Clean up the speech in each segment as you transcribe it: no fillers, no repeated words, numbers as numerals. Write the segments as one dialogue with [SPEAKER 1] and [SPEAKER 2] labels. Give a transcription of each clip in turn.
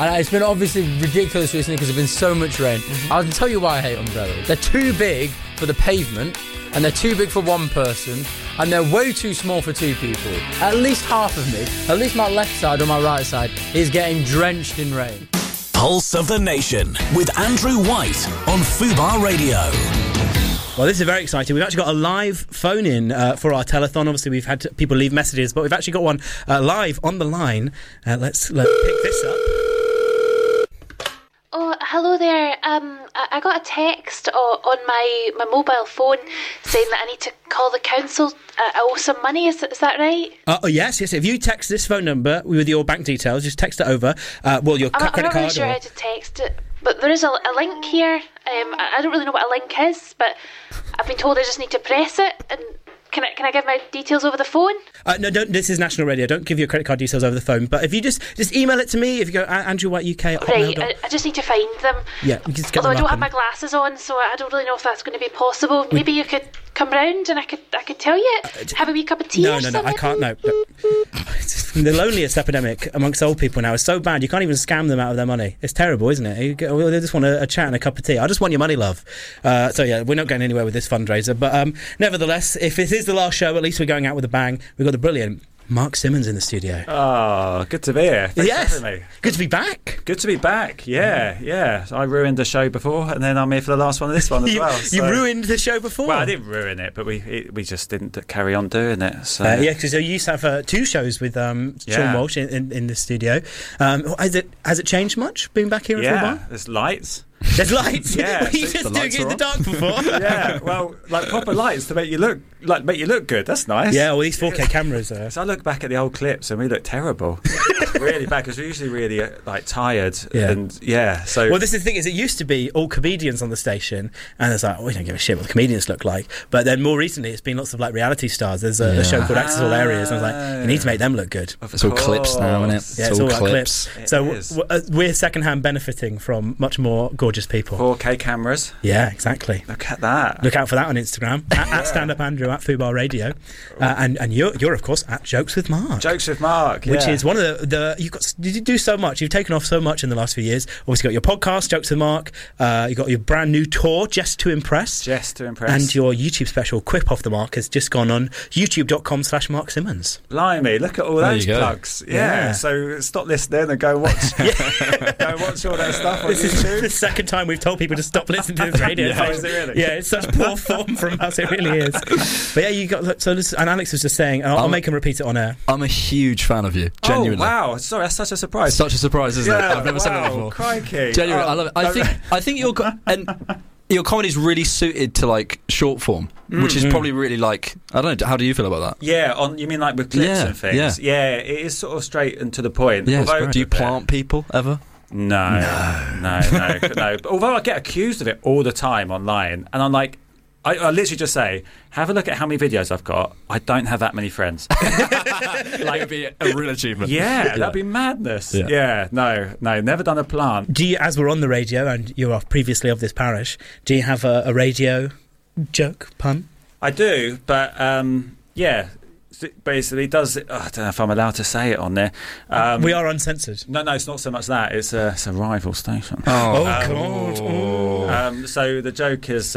[SPEAKER 1] And it's been obviously ridiculous recently because there's been so much rain. I'll tell you why I hate umbrellas. They're too big for the pavement, and they're too big for one person, and they're way too small for two people. At least half of me, at least my left side or my right side, is getting drenched in rain.
[SPEAKER 2] Pulse of the Nation with Andrew White on Fubar Radio.
[SPEAKER 3] Well, this is very exciting. We've actually got a live phone-in for our telethon. Obviously, we've had people leave messages, but we've actually got one live on the line. Let's pick this up.
[SPEAKER 4] Oh, hello there. I got a text on my mobile phone saying that I need to call the council. I owe some money. Is that right?
[SPEAKER 3] Yes. If you text this phone number with your bank details, just text it over. Your credit card.
[SPEAKER 4] I'm not really sure how to text it, but there is a link here. I don't really know what a link is, but I've been told I just need to press it. And can I give my details over the phone?
[SPEAKER 3] No, don't. This is national radio. Don't give your credit card details over the phone. But if you just email it to me, if you go andrewwhiteuk@hotmail.com.
[SPEAKER 4] Right, I just need to find them.
[SPEAKER 3] Yeah, you can just get
[SPEAKER 4] Although
[SPEAKER 3] them
[SPEAKER 4] I don't
[SPEAKER 3] up
[SPEAKER 4] have my glasses on, so I don't really know if that's going to be possible. Maybe you could come round and I could tell you. Have a wee cup of tea or something.
[SPEAKER 3] No, I can't. No. The loneliest epidemic amongst old people now is so bad you can't even scam them out of their money. It's terrible, isn't it? They just want a chat and a cup of tea. I just want your money, love. So yeah, we're not going anywhere with this fundraiser. But nevertheless, if it is the last show, at least we're going out with a bang. We've got the brilliant Mark Simmons in the studio.
[SPEAKER 5] Oh, good to be here. Thanks for having me.
[SPEAKER 3] Good to be back.
[SPEAKER 5] Good to be back. Yeah. I ruined the show before, and then I'm here for the last one of this one as well.
[SPEAKER 3] You ruined the show before?
[SPEAKER 5] Well, I didn't ruin it, but we just didn't carry on doing it. So
[SPEAKER 3] because you used to have 2 shows with Sean Walsh in the studio. Has it changed much being back here at Full Bar?
[SPEAKER 5] There's lights.
[SPEAKER 3] There's lights.
[SPEAKER 5] Yeah,
[SPEAKER 3] were you just doing it in the dark before?
[SPEAKER 5] Yeah, well, like proper lights to make you look good. That's nice.
[SPEAKER 3] Yeah, all these 4K cameras.
[SPEAKER 5] So I look back at the old clips and we look terrible, really bad because we're usually really tired.
[SPEAKER 3] Yeah.
[SPEAKER 5] And so
[SPEAKER 3] well, this is the thing: is it used to be all comedians on the station, and it's like we don't give a shit what the comedians look like. But then more recently, it's been lots of reality stars. There's a show called Access All Areas, and I was like, you need to make them look good.
[SPEAKER 6] It's all clips now, isn't it?
[SPEAKER 3] Yeah, it's all clips. So we're secondhand benefiting from much more gorgeous people.
[SPEAKER 5] 4K cameras.
[SPEAKER 3] Yeah, exactly.
[SPEAKER 5] Look at that.
[SPEAKER 3] Look out for that on Instagram at Stand Up Andrew at Fubar Radio, and you're of course at Jokes with Mark.
[SPEAKER 5] Jokes with Mark,
[SPEAKER 3] which is one of the you do so much. You've taken off so much in the last few years. Obviously, got your podcast Jokes with Mark. You got your brand new tour Just to Impress, and your YouTube special Quip Off the Mark has just gone on YouTube.com/Mark Simmons.
[SPEAKER 5] Blimey, look at all those plugs. Yeah. So stop listening and go watch. Go watch all that stuff on YouTube.
[SPEAKER 3] Is the second time we've told people to stop listening to this radio.
[SPEAKER 5] Is it really?
[SPEAKER 3] Yeah, it's such poor form from us. It really is. But yeah, you got so. And Alex was just saying, and I'll make him repeat it on air.
[SPEAKER 6] I'm a huge fan of you. Genuinely.
[SPEAKER 5] Oh wow! Sorry, that's such a surprise.
[SPEAKER 6] Such a surprise, isn't it? I've never said that before.
[SPEAKER 5] Crikey!
[SPEAKER 6] Genuinely, I love it. I think your comedy's really suited to short form, which is probably really I don't know. How do you feel about that?
[SPEAKER 5] Yeah, you mean with clips and things? Yeah, it is sort of straight and to the point.
[SPEAKER 6] Yeah. Do you plant people ever?
[SPEAKER 5] No. Although I get accused of it all the time online, and I'm like, I literally just say, have a look at how many videos I've got. I don't have that many friends.
[SPEAKER 6] It'd be a real achievement.
[SPEAKER 5] Yeah, that'd be madness. Yeah, no, never done a plant.
[SPEAKER 3] Do you, as we're on the radio, and you are previously of this parish, do you have a radio joke, pun?
[SPEAKER 5] I do, but basically does I don't know if I'm allowed to say it on there.
[SPEAKER 3] We are uncensored.
[SPEAKER 5] No, it's not so much that. It's a rival station.
[SPEAKER 3] God.
[SPEAKER 5] So the joke is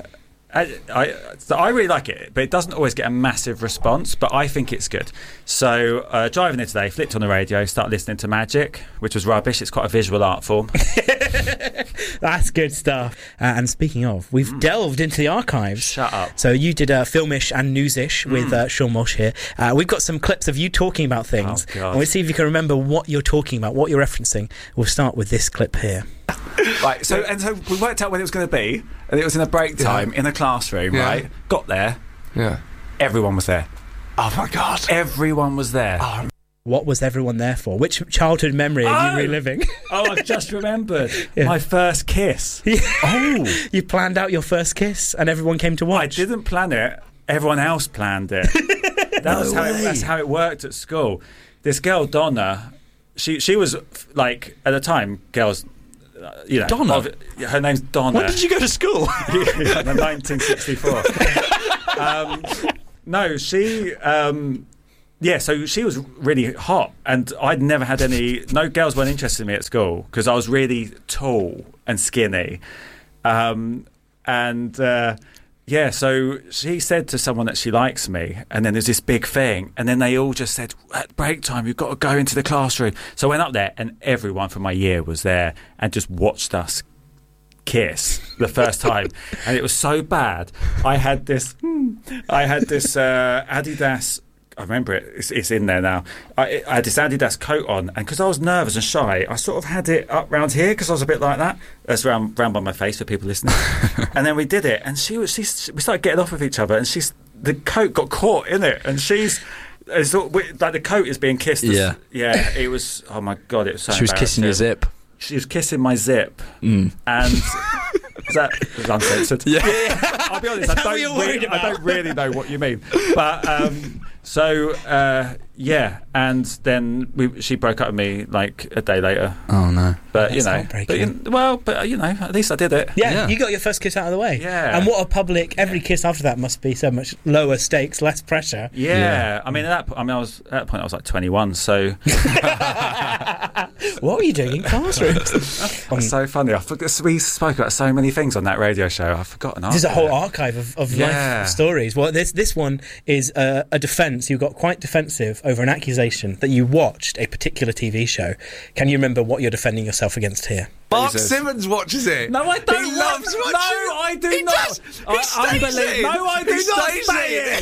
[SPEAKER 5] I really like it, but it doesn't always get a massive response, but I think it's good. So driving here today, flicked on the radio, started listening to Magic, which was rubbish. It's quite a visual art form.
[SPEAKER 3] That's good stuff. And speaking of, we've delved into the archives.
[SPEAKER 5] Shut up.
[SPEAKER 3] So you did Filmish and Newsish with Sean Walsh here. We've got some clips of you talking about things.
[SPEAKER 5] Oh, God.
[SPEAKER 3] And we'll see if you can remember what you're talking about, what you're referencing. We'll start with this clip here.
[SPEAKER 5] Right, so we worked out when it was going to be, and it was in a break time in a classroom, right? Got there.
[SPEAKER 6] Yeah.
[SPEAKER 5] Everyone was there.
[SPEAKER 6] Oh, my God.
[SPEAKER 5] Everyone was there.
[SPEAKER 3] Oh. What was everyone there for? Which childhood memory are you reliving?
[SPEAKER 5] I've just remembered. My first kiss.
[SPEAKER 3] You planned out your first kiss and everyone came to watch?
[SPEAKER 5] I didn't plan it. Everyone else planned it. That's how it worked at school. This girl, Donna, she was at the time, girls...
[SPEAKER 6] Donna?
[SPEAKER 5] Her name's Donna.
[SPEAKER 6] When did you go to school?
[SPEAKER 5] In 1964. No, she... yeah, so she was really hot, and I'd never had no girls weren't interested in me at school because I was really tall and skinny. Yeah, so she said to someone that she likes me, and then there's this big thing, and then they all just said, at break time, you've got to go into the classroom. So I went up there, and everyone from my year was there and just watched us kiss the first time. And it was so bad. I had this Adidas... I remember it. It's in there now. I had this Adidas coat on, and because I was nervous and shy, I sort of had it up round here because I was a bit like that. That's round by my face for people listening. And then we did it, and we started getting off with each other, and the coat got caught in it, and it's like the coat is being kissed.
[SPEAKER 6] Yeah.
[SPEAKER 5] It was. Oh my God! It was so.
[SPEAKER 6] She was kissing your zip.
[SPEAKER 5] She was kissing my zip, and. That was uncensored. Yeah. I'll be honest, I don't really know what you mean. But and then she broke up with me like a day later.
[SPEAKER 6] Oh no!
[SPEAKER 5] But
[SPEAKER 3] That's
[SPEAKER 5] at least I did it.
[SPEAKER 3] Yeah, you got your first kiss out of the way.
[SPEAKER 5] Yeah.
[SPEAKER 3] And what a public! Every kiss after that must be so much lower stakes, less pressure.
[SPEAKER 5] Yeah. I mean, at that point I was like 21. So
[SPEAKER 3] what were you doing in classrooms?
[SPEAKER 5] That's so funny. I forgot, we spoke about so many things on that radio show. I've forgotten.
[SPEAKER 3] There's a whole archive of life stories. Well, this one is a defence. You got quite defensive over an accusation that you watched a particular TV show. Can you remember what you're defending yourself against here?
[SPEAKER 7] Mark Simmons watches it.
[SPEAKER 5] No, I don't.
[SPEAKER 7] He loves watching it.
[SPEAKER 5] No, I do
[SPEAKER 7] He
[SPEAKER 5] not.
[SPEAKER 7] does. He stays in.
[SPEAKER 5] No, I do
[SPEAKER 7] He
[SPEAKER 5] not
[SPEAKER 7] stays
[SPEAKER 5] stay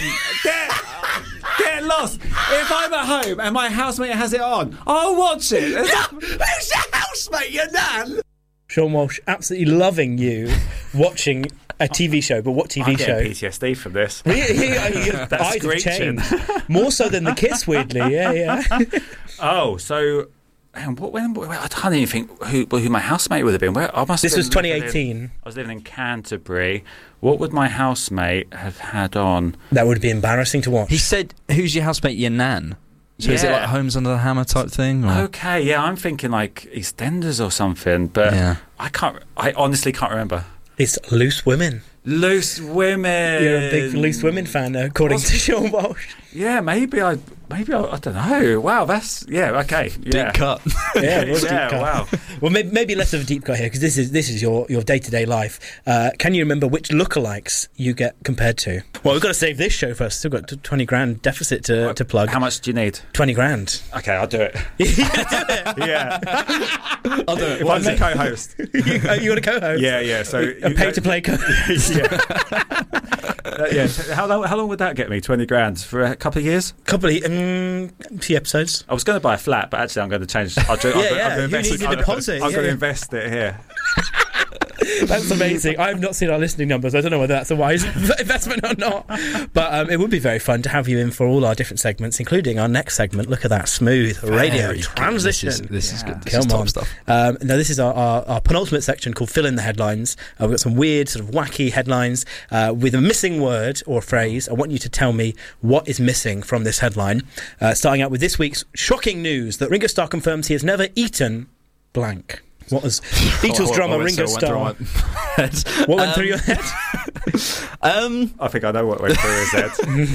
[SPEAKER 5] in. Get lost. If I'm at home and my housemate has it on, I'll watch it.
[SPEAKER 7] Who's your housemate, your nan?
[SPEAKER 3] Sean Walsh, absolutely loving you watching a TV show, but what TV
[SPEAKER 5] I'm
[SPEAKER 3] show?
[SPEAKER 5] getting PTSD from this.
[SPEAKER 3] Your
[SPEAKER 5] That
[SPEAKER 3] eyes have
[SPEAKER 5] screeching.
[SPEAKER 3] changed. More so than the kiss, weirdly. Yeah.
[SPEAKER 5] Oh, so when I don't even think who my housemate would have been.
[SPEAKER 3] This was 2018.
[SPEAKER 5] I was living in Canterbury. What would my housemate have had on?
[SPEAKER 3] That would be embarrassing to watch.
[SPEAKER 6] He said, "Who's your housemate? Your nan." So is it like Homes Under the Hammer type thing? Or?
[SPEAKER 5] Okay, yeah, I'm thinking like EastEnders or something, but I honestly can't remember.
[SPEAKER 3] It's Loose Women.
[SPEAKER 5] Loose Women.
[SPEAKER 3] You're a big Loose Women fan, according to Sean Walsh.
[SPEAKER 5] Yeah, maybe I don't know. Wow, that's okay. Yeah.
[SPEAKER 6] Deep cut.
[SPEAKER 3] Yeah, it was deep cut.
[SPEAKER 5] Wow.
[SPEAKER 3] Well, maybe less of a deep cut here because this is your day-to-day life. Can you remember which lookalikes you get compared to? Well, we've got to save this show first. Still got 20 grand deficit to plug.
[SPEAKER 5] How much do you need?
[SPEAKER 3] 20 grand.
[SPEAKER 5] Okay, I'll do it. Yeah.
[SPEAKER 6] I'll do it.
[SPEAKER 5] If I'm the co-host.
[SPEAKER 3] You want a co-host?
[SPEAKER 5] Yeah. So
[SPEAKER 3] a pay-to-play co-host.
[SPEAKER 5] Yeah. How long would that get me? 20 grand for a couple of years?
[SPEAKER 3] Few episodes.
[SPEAKER 5] I was going to buy a flat, but actually I'm going to change. I'm going to invest it here.
[SPEAKER 3] That's amazing. I've not seen our listening numbers. I don't know whether that's a wise investment or not. But it would be very fun to have you in for all our different segments, including our next segment. Look at that smooth radio transition.
[SPEAKER 6] This is good. This
[SPEAKER 3] Come
[SPEAKER 6] is top
[SPEAKER 3] on.
[SPEAKER 6] stuff.
[SPEAKER 3] Now, this is our penultimate section called Fill in the Headlines. We've got some weird, sort of wacky headlines with a missing word or phrase. I want you to tell me what is missing from this headline. Starting out with this week's shocking news that Ringo Starr confirms he has never eaten blank. What was Beatles drummer Ringo Starr? What went through your head?
[SPEAKER 5] I think I know what went through his head.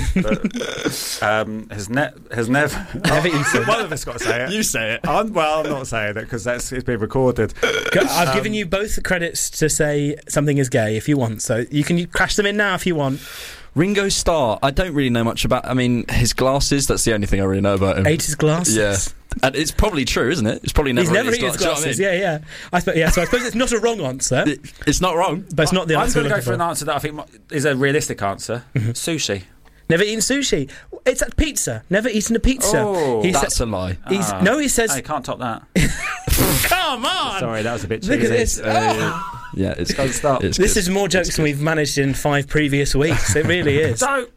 [SPEAKER 5] But, has never
[SPEAKER 3] eaten.
[SPEAKER 5] One of us got to say it.
[SPEAKER 6] You say it.
[SPEAKER 5] I'm not saying it because it's been recorded.
[SPEAKER 3] I've given you both credits to say something is gay if you want, so you can crash them in now if you want.
[SPEAKER 6] Ringo Starr, I don't really know much about. I mean, his glasses, that's the only thing I really know about him.
[SPEAKER 3] Ate his glasses?
[SPEAKER 6] Yeah. And it's probably true, isn't it? It's probably never
[SPEAKER 3] He's never eaten his glasses.
[SPEAKER 6] Do you know what
[SPEAKER 3] I mean? So I suppose it's not a wrong answer.
[SPEAKER 6] It's not wrong.
[SPEAKER 3] But it's not the answer.
[SPEAKER 5] I'm going to go for an answer that I think is a realistic answer. Mm-hmm. Sushi.
[SPEAKER 3] Never eaten sushi. It's a pizza. Never eaten a pizza.
[SPEAKER 6] Oh, that's a lie.
[SPEAKER 5] He
[SPEAKER 3] says...
[SPEAKER 5] I can't top that.
[SPEAKER 3] Come on!
[SPEAKER 5] Sorry, that was a bit cheesy.
[SPEAKER 3] Look at this.
[SPEAKER 6] Yeah, it's
[SPEAKER 5] good stuff.
[SPEAKER 3] This is more jokes than we've managed in 5 previous weeks. It really is.
[SPEAKER 5] Don't.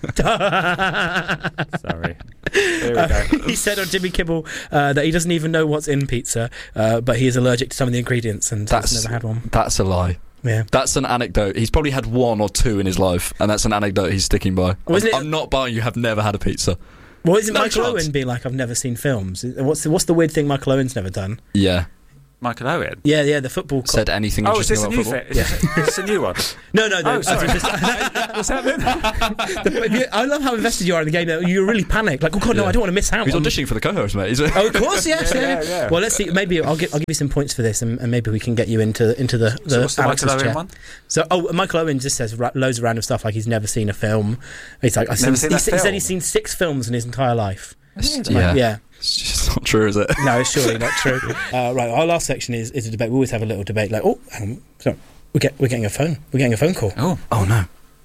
[SPEAKER 5] Sorry. Here we go.
[SPEAKER 3] He said on Jimmy Kimmel that he doesn't even know what's in pizza, but he is allergic to some of the ingredients and has never had one.
[SPEAKER 6] That's a lie.
[SPEAKER 3] Yeah.
[SPEAKER 6] That's an anecdote. He's probably had 1 or 2 in his life, and that's an anecdote he's sticking by. I'm not buying you have never had a pizza.
[SPEAKER 3] Well, isn't Michael Owen being like, I've never seen films? What's the weird thing Michael Owen's never done?
[SPEAKER 6] Yeah.
[SPEAKER 5] Michael Owen?
[SPEAKER 3] Yeah, the football.
[SPEAKER 6] Said anything
[SPEAKER 5] Oh, is
[SPEAKER 6] interesting
[SPEAKER 5] this a
[SPEAKER 6] about
[SPEAKER 5] new
[SPEAKER 6] football?
[SPEAKER 5] Is this a new one?
[SPEAKER 3] No.
[SPEAKER 5] Oh, sorry.
[SPEAKER 3] What's happening? I love how invested you are in the game. You really panic. Like, oh god, no, I don't want to miss out.
[SPEAKER 6] He's
[SPEAKER 3] on-
[SPEAKER 6] auditioning for the co-host, mate. Is it?
[SPEAKER 3] Oh, of course, yes,
[SPEAKER 5] Yeah.
[SPEAKER 3] Well, let's see. Maybe I'll give you some points for this, and maybe we can get you into the
[SPEAKER 5] So what's the
[SPEAKER 3] Alex's
[SPEAKER 5] Michael Owen
[SPEAKER 3] chair.
[SPEAKER 5] one?
[SPEAKER 3] So, Michael Owen just says loads of random stuff, like he's never seen a film. He's like,
[SPEAKER 5] Never seen that
[SPEAKER 3] he said
[SPEAKER 5] film?
[SPEAKER 3] he's seen 6 films in his entire life.
[SPEAKER 6] Yeah.
[SPEAKER 3] Yeah.
[SPEAKER 6] It's just not true, is it?
[SPEAKER 3] No, it's surely not true. Right, our last section is a debate. We always have a little debate. Like, oh, hang on, sorry, we're getting a phone. We're getting a phone call.
[SPEAKER 6] Oh no.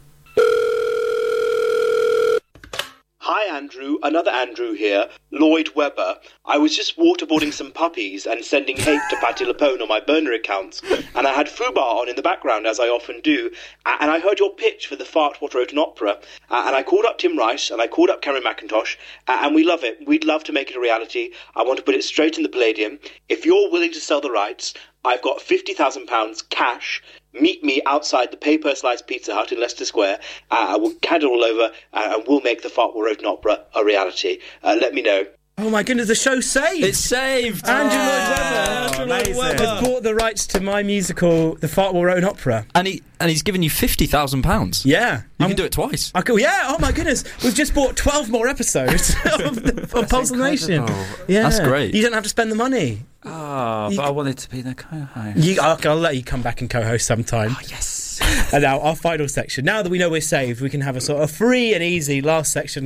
[SPEAKER 8] Hi Andrew, another Andrew here, Lloyd Webber. I was just waterboarding some puppies and sending hate to Patti LuPone on my burner accounts, and I had Fubar on in the background, as I often do, and I heard your pitch for the Fart What Wrote an Opera, and I called up Tim Rice, and I called up Cameron McIntosh, and we love it. We'd love to make it a reality. I want to put it straight in the Palladium. If you're willing to sell the rights, I've got £50,000 cash. Meet me outside the Paper Slice Pizza Hut in Leicester Square. I will candle all over, and we'll make the Fart What Wrote an Opera a reality. Let me know.
[SPEAKER 3] Oh my goodness, the show's saved!
[SPEAKER 6] It's saved.
[SPEAKER 3] Andrew Lloyd Webber has bought the rights to my musical, The Fart What Wrote an Opera.
[SPEAKER 6] And he's given you £50,000.
[SPEAKER 3] Yeah.
[SPEAKER 6] You can do it twice.
[SPEAKER 3] Yeah, oh my goodness. We've just bought 12 more episodes of Pulse of the Nation. Yeah.
[SPEAKER 6] That's great.
[SPEAKER 3] You don't have to spend the money.
[SPEAKER 5] Oh, but I wanted to be the co-host.
[SPEAKER 3] I'll let you come back and co-host sometime.
[SPEAKER 5] Yes.
[SPEAKER 3] And now our final section. Now that we know we're saved, we can have a sort of free and easy last section.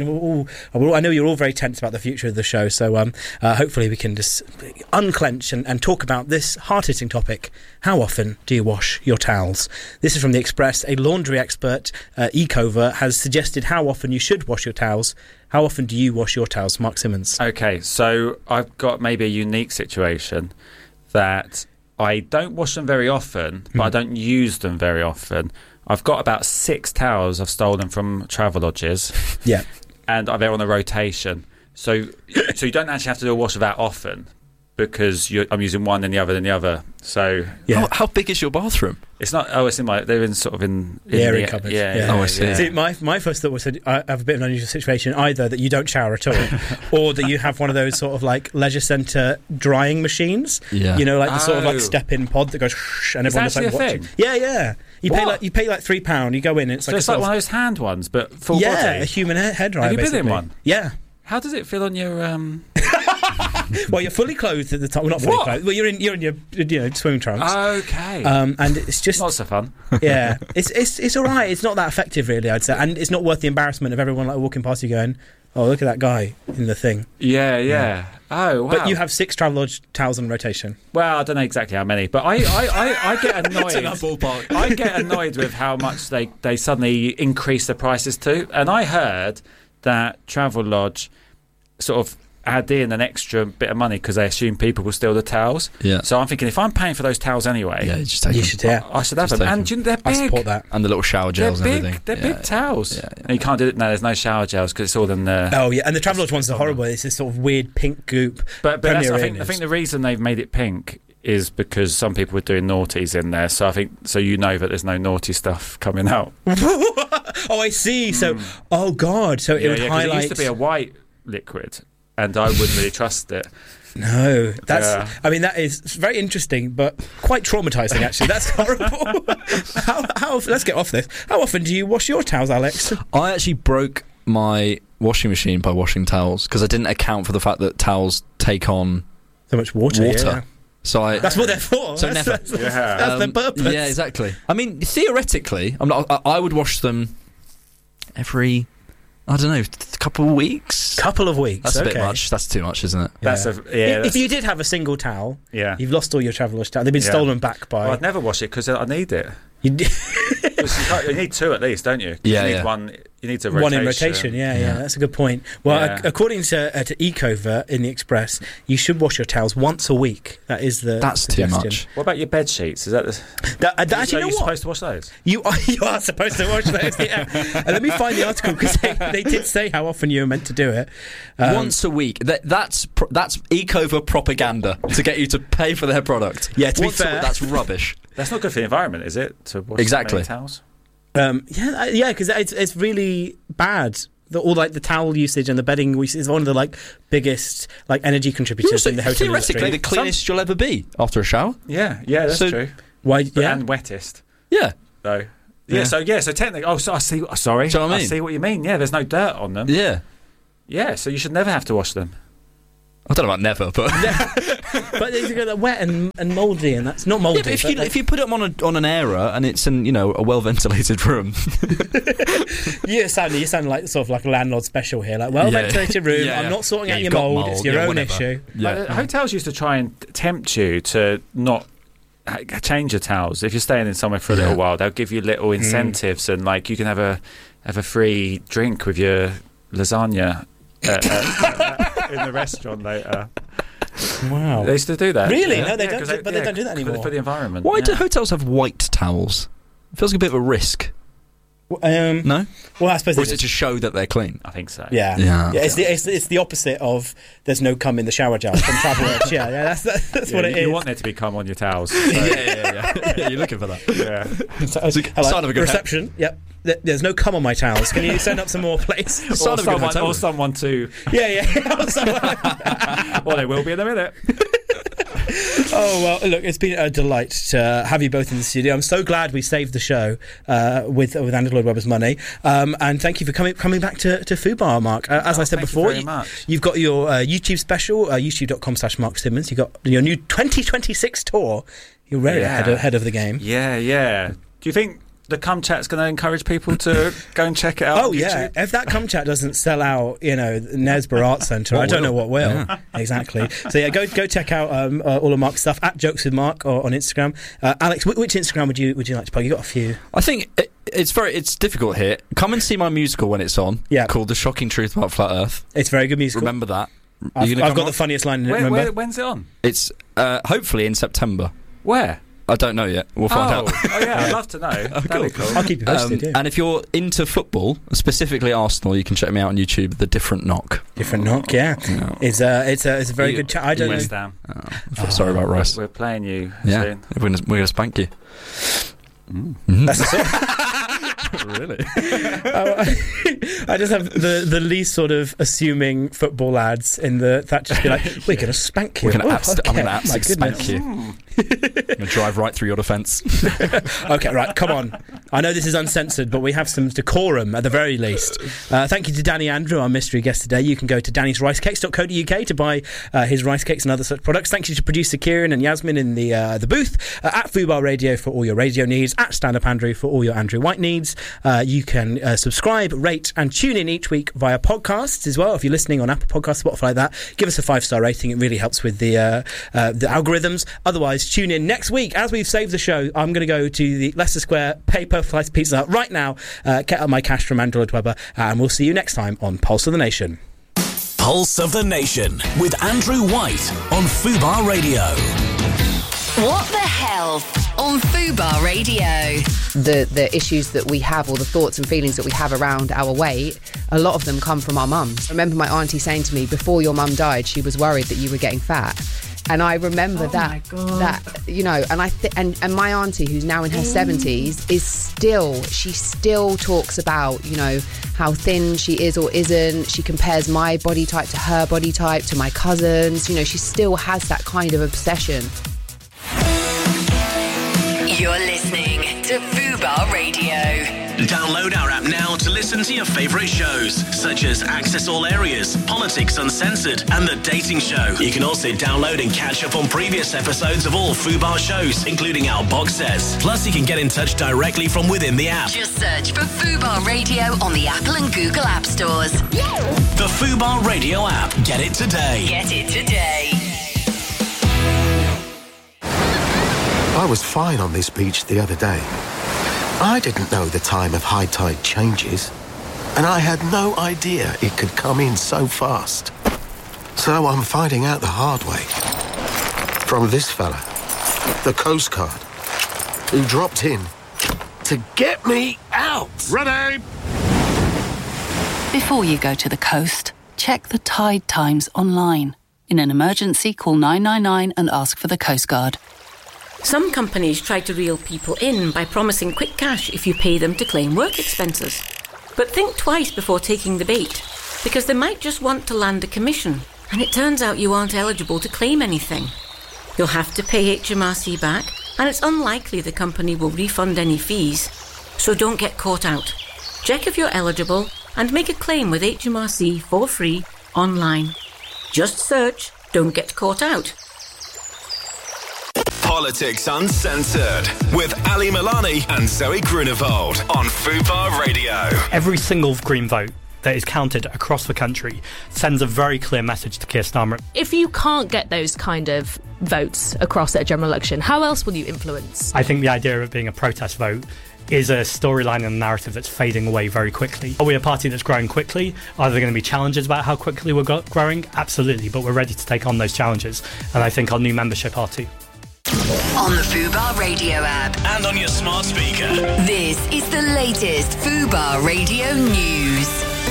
[SPEAKER 3] I know you're all very tense about the future of the show, so hopefully we can just unclench and talk about this hard-hitting topic. How often do you wash your towels? This is from The Express. A laundry expert, Ecover, has suggested how often you should wash your towels. How often do you wash your towels, Mark Simmons?
[SPEAKER 5] Okay, so I've got maybe a unique situation that I don't wash them very often, but I don't use them very often. I've got about 6 towels I've stolen from travel lodges.
[SPEAKER 3] Yeah.
[SPEAKER 5] And they're on a rotation. So you don't actually have to do a wash that often because I'm using one and the other and the other. So
[SPEAKER 3] Yeah.
[SPEAKER 6] How big is your bathroom?
[SPEAKER 5] it's not. Oh, it's in my. They're in sort of in
[SPEAKER 3] The airing cupboard.
[SPEAKER 5] Yeah.
[SPEAKER 6] Oh, I see.
[SPEAKER 3] See, my first thought was that I have a bit of an unusual situation, either that you don't shower at all, or that you have one of those sort of like leisure centre drying machines.
[SPEAKER 6] Yeah.
[SPEAKER 3] You know, like the sort of like
[SPEAKER 5] Oh.
[SPEAKER 3] step-in pod that goes and
[SPEAKER 5] Is
[SPEAKER 3] everyone's
[SPEAKER 5] that
[SPEAKER 3] like
[SPEAKER 5] actually a
[SPEAKER 3] watching.
[SPEAKER 5] thing?
[SPEAKER 3] Yeah. You
[SPEAKER 5] What?
[SPEAKER 3] pay like £3. You go in, and it's
[SPEAKER 5] So
[SPEAKER 3] like
[SPEAKER 5] it's
[SPEAKER 3] a
[SPEAKER 5] like
[SPEAKER 3] sort
[SPEAKER 5] one
[SPEAKER 3] of
[SPEAKER 5] of those hand ones, but full
[SPEAKER 3] a
[SPEAKER 5] body.
[SPEAKER 3] human hair dryer.
[SPEAKER 5] Have you been in
[SPEAKER 3] basically.
[SPEAKER 5] one?
[SPEAKER 3] Yeah.
[SPEAKER 5] How does it feel on your?
[SPEAKER 3] Well, you're fully clothed at the time. Well, not fully
[SPEAKER 5] What?
[SPEAKER 3] clothed. Well, you're in your swim trunks.
[SPEAKER 5] Okay.
[SPEAKER 3] And it's just
[SPEAKER 5] Not so fun.
[SPEAKER 3] yeah, it's all right. It's not that effective, really, I'd say, and it's not worth the embarrassment of everyone like walking past you going, "Oh, look at that guy in the thing."
[SPEAKER 5] Yeah. Oh, wow.
[SPEAKER 3] But you have 6 Travelodge towels on rotation.
[SPEAKER 5] Well, I don't know exactly how many, but I get annoyed.
[SPEAKER 6] in that ballpark.
[SPEAKER 5] I get annoyed with how much they suddenly increase the prices to. And I heard that Travelodge sort of add in an extra bit of money because they assume people will steal the towels.
[SPEAKER 6] Yeah.
[SPEAKER 5] So I'm thinking, if I'm paying for those towels anyway,
[SPEAKER 6] Yeah, you just take
[SPEAKER 3] You
[SPEAKER 6] them.
[SPEAKER 3] should, yeah.
[SPEAKER 5] I should have
[SPEAKER 6] Just
[SPEAKER 5] them.
[SPEAKER 6] take
[SPEAKER 5] And
[SPEAKER 6] them.
[SPEAKER 5] they're
[SPEAKER 3] I
[SPEAKER 5] big.
[SPEAKER 3] support that.
[SPEAKER 6] And the little shower
[SPEAKER 5] They're
[SPEAKER 6] gels
[SPEAKER 5] big.
[SPEAKER 6] and everything.
[SPEAKER 5] They're
[SPEAKER 6] Yeah.
[SPEAKER 5] big towels.
[SPEAKER 6] Yeah.
[SPEAKER 5] And you can't do it. No, there's no shower gels because it's all in the.
[SPEAKER 3] Oh yeah, and the Travelodge ones are horrible. It's this sort of weird pink goop.
[SPEAKER 5] But that's,
[SPEAKER 3] Premier
[SPEAKER 5] I
[SPEAKER 3] Inn
[SPEAKER 5] think
[SPEAKER 3] is-
[SPEAKER 5] the reason they've made it pink is because some people were doing naughties in there. So I think that there's no naughty stuff coming out.
[SPEAKER 3] Oh, I see. So, oh god, so it would
[SPEAKER 5] 'cause
[SPEAKER 3] highlight.
[SPEAKER 5] it used to be a white liquid, and I wouldn't really trust it.
[SPEAKER 3] No, that's.
[SPEAKER 5] Yeah.
[SPEAKER 3] I mean, that is very interesting, but quite traumatizing. Actually, that's horrible. how? Let's get off this. How often do you wash your towels, Alex?
[SPEAKER 6] I actually broke my washing machine by washing towels because I didn't account for the fact that towels take on
[SPEAKER 3] So much water.
[SPEAKER 6] water.
[SPEAKER 3] Yeah.
[SPEAKER 6] So I.
[SPEAKER 3] That's what they're for.
[SPEAKER 6] So
[SPEAKER 3] that's,
[SPEAKER 6] never.
[SPEAKER 3] That's,
[SPEAKER 5] Yeah.
[SPEAKER 3] that's their purpose.
[SPEAKER 6] Yeah, exactly. I mean, theoretically, I would wash them every, I don't know, a couple of weeks.
[SPEAKER 3] Couple of weeks.
[SPEAKER 6] That's a
[SPEAKER 3] okay.
[SPEAKER 6] bit much. That's too much, isn't it?
[SPEAKER 5] That's
[SPEAKER 3] Yeah.
[SPEAKER 5] a yeah.
[SPEAKER 3] If you did have a single towel,
[SPEAKER 5] Yeah.
[SPEAKER 3] you've lost all your Travelodge towels. They've been
[SPEAKER 5] Yeah.
[SPEAKER 3] stolen back by.
[SPEAKER 5] Well, I'd never wash it because I need it.
[SPEAKER 3] you d-
[SPEAKER 5] 'Cause you need 2 at least, don't you? 'Cause
[SPEAKER 6] Yeah,
[SPEAKER 5] You need
[SPEAKER 6] yeah.
[SPEAKER 5] one. You need to rotation.
[SPEAKER 3] One in rotation, yeah, that's a good point. Well,
[SPEAKER 5] Yeah.
[SPEAKER 3] according to Ecover in the Express, you should wash your towels once a week. That is the
[SPEAKER 6] That's too
[SPEAKER 3] suggestion.
[SPEAKER 6] much.
[SPEAKER 5] What about your bed sheets? Is that the?
[SPEAKER 3] Actually,
[SPEAKER 5] so
[SPEAKER 3] you know
[SPEAKER 5] you're
[SPEAKER 3] what?
[SPEAKER 5] supposed to wash those?
[SPEAKER 3] You are supposed to wash those. Yeah. And let me find the article because they did say how often you were meant to do it.
[SPEAKER 6] Once a week. That's Ecover propaganda to get you to pay for their product.
[SPEAKER 3] Yeah, to be
[SPEAKER 6] Once a
[SPEAKER 3] fair-
[SPEAKER 6] week, that's rubbish.
[SPEAKER 5] That's not good for the environment, is it? To wash
[SPEAKER 6] Exactly.
[SPEAKER 5] so many towels.
[SPEAKER 3] Yeah, because it's really bad The towel usage and the bedding usage is one of the biggest energy contributors in the hotel industry.
[SPEAKER 6] Theoretically, the cleanest you'll ever be after a shower.
[SPEAKER 5] Yeah, that's true.
[SPEAKER 3] Why? Yeah,
[SPEAKER 5] and wettest.
[SPEAKER 6] Yeah.
[SPEAKER 5] So so technically. Oh, so I see. Sorry,
[SPEAKER 6] Do you know what I mean?
[SPEAKER 5] I see what you mean. Yeah, there's no dirt on them.
[SPEAKER 6] Yeah.
[SPEAKER 5] Yeah, so you should never have to wash them.
[SPEAKER 6] I don't know about never, but
[SPEAKER 3] but they're wet and mouldy, and that's not mouldy.
[SPEAKER 6] Yeah, but if you put them on an airer and it's in a well ventilated room,
[SPEAKER 3] you sound like sort of like a landlord special here, ventilated room. I'm not sorting out your mould. It's your own issue.
[SPEAKER 5] Yeah. Hotels used to try and tempt you to not change your towels. If you're staying in somewhere for a little while, they'll give you little incentives, and you can have a free drink with your lasagna in the restaurant later.
[SPEAKER 3] Wow,
[SPEAKER 5] they used to do that.
[SPEAKER 3] Really? No, they don't. But they don't do that anymore
[SPEAKER 5] for the environment.
[SPEAKER 6] Why do hotels have white towels? It feels like a bit of a risk. No.
[SPEAKER 3] Well, I suppose.
[SPEAKER 6] Or is it to show that they're clean?
[SPEAKER 5] I think so.
[SPEAKER 3] Yeah. It's the opposite of there's no cum in the shower gel from Travel Edge. That's what it is.
[SPEAKER 5] You want there to be cum on your towels. So.
[SPEAKER 6] Yeah. You're looking for that.
[SPEAKER 5] Yeah.
[SPEAKER 6] Sign of a good
[SPEAKER 3] reception. Yep. There's no cum on my towels. Can you send up some more, please?
[SPEAKER 5] or someone to.
[SPEAKER 3] Yeah.
[SPEAKER 5] Well, they will be in a minute.
[SPEAKER 3] Oh, well, look, it's been a delight to have you both in the studio. I'm so glad we saved the show with Andrew Lloyd Webber's money. And thank you for coming back to Fubar, Mark. As I said before, you've got your YouTube special, youtube.com/Mark Simmons. You've got your new 2026 tour. You're really ahead of the game.
[SPEAKER 5] Yeah. Do you think the cum chat's going to encourage people to go and check it out?
[SPEAKER 3] Oh, yeah. If that cum chat doesn't sell out, Nesborough Arts Centre, I don't know what will. Yeah. Exactly. So, go check out all of Mark's stuff at Jokes with Mark on Instagram. Alex, which Instagram would you like to plug? You've got a few.
[SPEAKER 6] I think it's difficult here. Come and see my musical when it's on.
[SPEAKER 3] Yeah.
[SPEAKER 6] Called The Shocking Truth About Flat Earth.
[SPEAKER 3] It's a very good musical.
[SPEAKER 6] Remember that.
[SPEAKER 3] I've got the funniest line in it, remember?
[SPEAKER 5] When's it on?
[SPEAKER 6] It's hopefully in September.
[SPEAKER 5] Where?
[SPEAKER 6] I don't know yet. We'll find out.
[SPEAKER 5] Oh, yeah, I'd love to know. That'd be cool.
[SPEAKER 3] I'll keep you posted,
[SPEAKER 6] And if you're into football, specifically Arsenal, you can check me out on YouTube, The Different Knock.
[SPEAKER 3] Different Knock, yeah. It's a very good chat. I don't
[SPEAKER 5] West
[SPEAKER 3] know.
[SPEAKER 5] Ham.
[SPEAKER 6] Sorry about Rice.
[SPEAKER 5] We're playing you soon.
[SPEAKER 6] We're going to spank you.
[SPEAKER 3] That's the sort.
[SPEAKER 6] Really?
[SPEAKER 3] I just have the least sort of assuming football lads in that just be like, we're going to spank you.
[SPEAKER 6] I'm going to absolutely spank you. I'm going to drive right through your defence.
[SPEAKER 3] Okay, right, come on. I know this is uncensored, but we have some decorum at the very least. Thank you to Danny Andrew, our mystery guest today. You can go to dannysricecakes.co.uk to buy his rice cakes and other such products. Thank you to producer Kieran and Yasmin in the booth, at Fubar Radio for all your radio needs, at Stand Up Andrew for all your Andrew White needs. You can subscribe, rate and tune in each week via podcasts as well. If you're listening on Apple Podcasts, Spotify, like that, give us a 5-star rating. It really helps with the algorithms. Otherwise, tune in next week. As we've saved the show, I'm going to go to the Leicester Square Paper Slice Pizza Hut right now, get up my cash from Andrew Lloyd Webber, and we'll see you next time on Pulse of the Nation.
[SPEAKER 2] Pulse of the Nation with Andrew White on Fubar Radio.
[SPEAKER 9] What the hell on Fubar Radio?
[SPEAKER 10] The issues that we have, or the thoughts and feelings that we have around our weight, a lot of them come from our mums. I remember my auntie saying to me, before your mum died, she was worried that you were getting fat. And I remember and and my auntie, who's now in her 70s, she still talks about, how thin she is or isn't. She compares my body type to her body type, to my cousins. She still has that kind of obsession.
[SPEAKER 9] You're listening to Fubar Radio.
[SPEAKER 11] Download our app now to listen to your favourite shows, such as Access All Areas, Politics Uncensored, and The Dating Show. You can also download and catch up on previous episodes of all Fubar shows, including our box sets. Plus, you can get in touch directly from within the app.
[SPEAKER 9] Just search for Fubar Radio on the Apple and Google App Stores.
[SPEAKER 11] The Fubar Radio app. Get it today.
[SPEAKER 9] Get it today.
[SPEAKER 12] I was fine on this beach the other day. I didn't know the time of high tide changes, and I had no idea it could come in so fast. So I'm finding out the hard way. From this fella, the Coast Guard, who dropped in to get me out.
[SPEAKER 11] Ready?
[SPEAKER 13] Before you go to the coast, check the tide times online. In an emergency, call 999 and ask for the Coast Guard.
[SPEAKER 14] Some companies try to reel people in by promising quick cash if you pay them to claim work expenses. But think twice before taking the bait, because they might just want to land a commission, and it turns out you aren't eligible to claim anything. You'll have to pay HMRC back, and it's unlikely the company will refund any fees. So don't get caught out. Check if you're eligible and make a claim with HMRC for free online. Just search "Don't Get Caught Out."
[SPEAKER 11] Politics Uncensored with Ali Milani and Zoe Grunewald on Fubar Radio.
[SPEAKER 15] Every single Green vote that is counted across the country sends a very clear message to Keir Starmer.
[SPEAKER 16] If you can't get those kind of votes across at a general election, how else will you influence?
[SPEAKER 15] I think the idea of it being a protest vote is a storyline and a narrative that's fading away very quickly. Are we a party that's growing quickly? Are there going to be challenges about how quickly we're growing? Absolutely, but we're ready to take on those challenges, and I think our new membership are too.
[SPEAKER 9] On the Fubar Radio app.
[SPEAKER 11] And on your smart speaker.
[SPEAKER 9] This is the latest Fubar Radio news.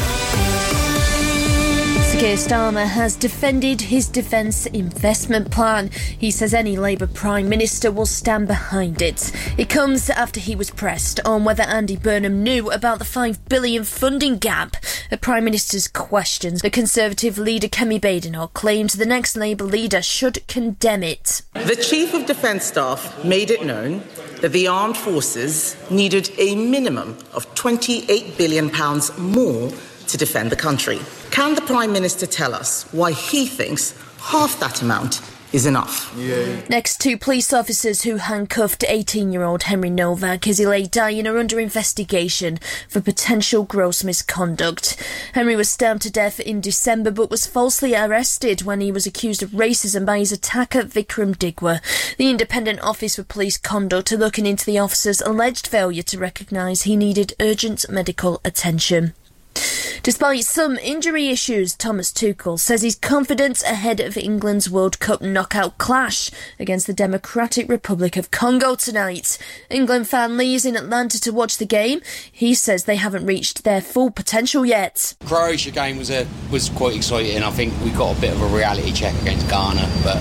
[SPEAKER 17] Keir Starmer has defended his defence investment plan. He says any Labour Prime Minister will stand behind it. It comes after he was pressed on whether Andy Burnham knew about the £5 billion funding gap. The Prime Minister's questions. The Conservative leader Kemi Badenoch claims the next Labour leader should condemn it.
[SPEAKER 18] The Chief of Defence Staff made it known that the armed forces needed a minimum of £28 billion more to defend the country. Can the Prime Minister tell us why he thinks half that amount is enough?
[SPEAKER 17] Next, two police officers who handcuffed 18-year-old Henry Novak as he lay dying are under investigation for potential gross misconduct. Henry was stabbed to death in December but was falsely arrested when he was accused of racism by his attacker Vikram Digwa. The Independent Office for Police Conduct are looking into the officer's alleged failure to recognise he needed urgent medical attention. Despite some injury issues, Thomas Tuchel says he's confident ahead of England's World Cup knockout clash against the Democratic Republic of Congo tonight. England fan Lee is in Atlanta to watch the game. He says they haven't reached their full potential yet.
[SPEAKER 19] Croatia game was quite exciting. I think we got a bit of a reality check against Ghana, but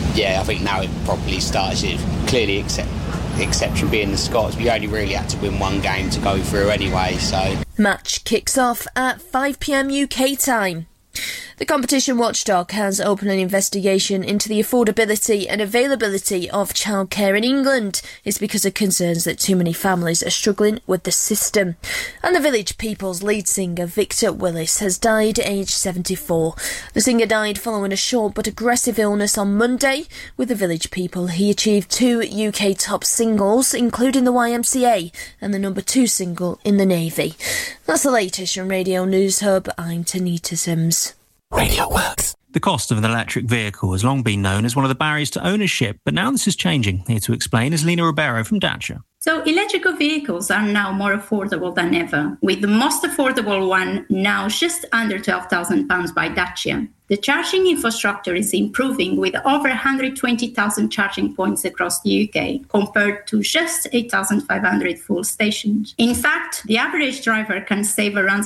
[SPEAKER 19] I think now it properly starts. It clearly the exception being the Scots. We only really had to win one game to go through anyway, so.
[SPEAKER 17] Match kicks off at 5 p.m. UK time. The competition watchdog has opened an investigation into the affordability and availability of childcare in England. It's because of concerns that too many families are struggling with the system. And the Village People's lead singer Victor Willis has died aged 74. The singer died following a short but aggressive illness on Monday. With the Village People, he achieved 2 UK top singles, including the YMCA and the number 2 single in the Navy. That's the latest from Radio News Hub. I'm Tanita Sims.
[SPEAKER 20] Radio Works. The cost of an electric vehicle has long been known as one of the barriers to ownership, but now this is changing. Here to explain is Lena Ribeiro from Dacia.
[SPEAKER 21] So electrical vehicles are now more affordable than ever, with the most affordable one now just under £12,000 by Dacia. The charging infrastructure is improving with over 120,000 charging points across the UK, compared to just 8,500 full stations. In fact, the average driver can save around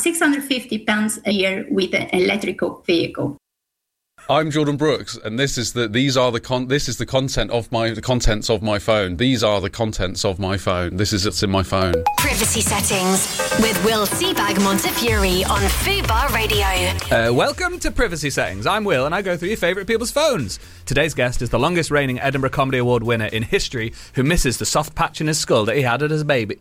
[SPEAKER 21] £650 a year with an electrical vehicle.
[SPEAKER 22] I'm Jordan Brooks, and this is the contents of my phone. These are the contents of my phone. This is what's in my phone.
[SPEAKER 9] Privacy settings with Will Seabag Montefiore on Fubar Radio.
[SPEAKER 23] Welcome to Privacy Settings. I'm Will, and I go through your favourite people's phones. Today's guest is the longest reigning Edinburgh Comedy Award winner in history, who misses the soft patch in his skull that he had as a baby.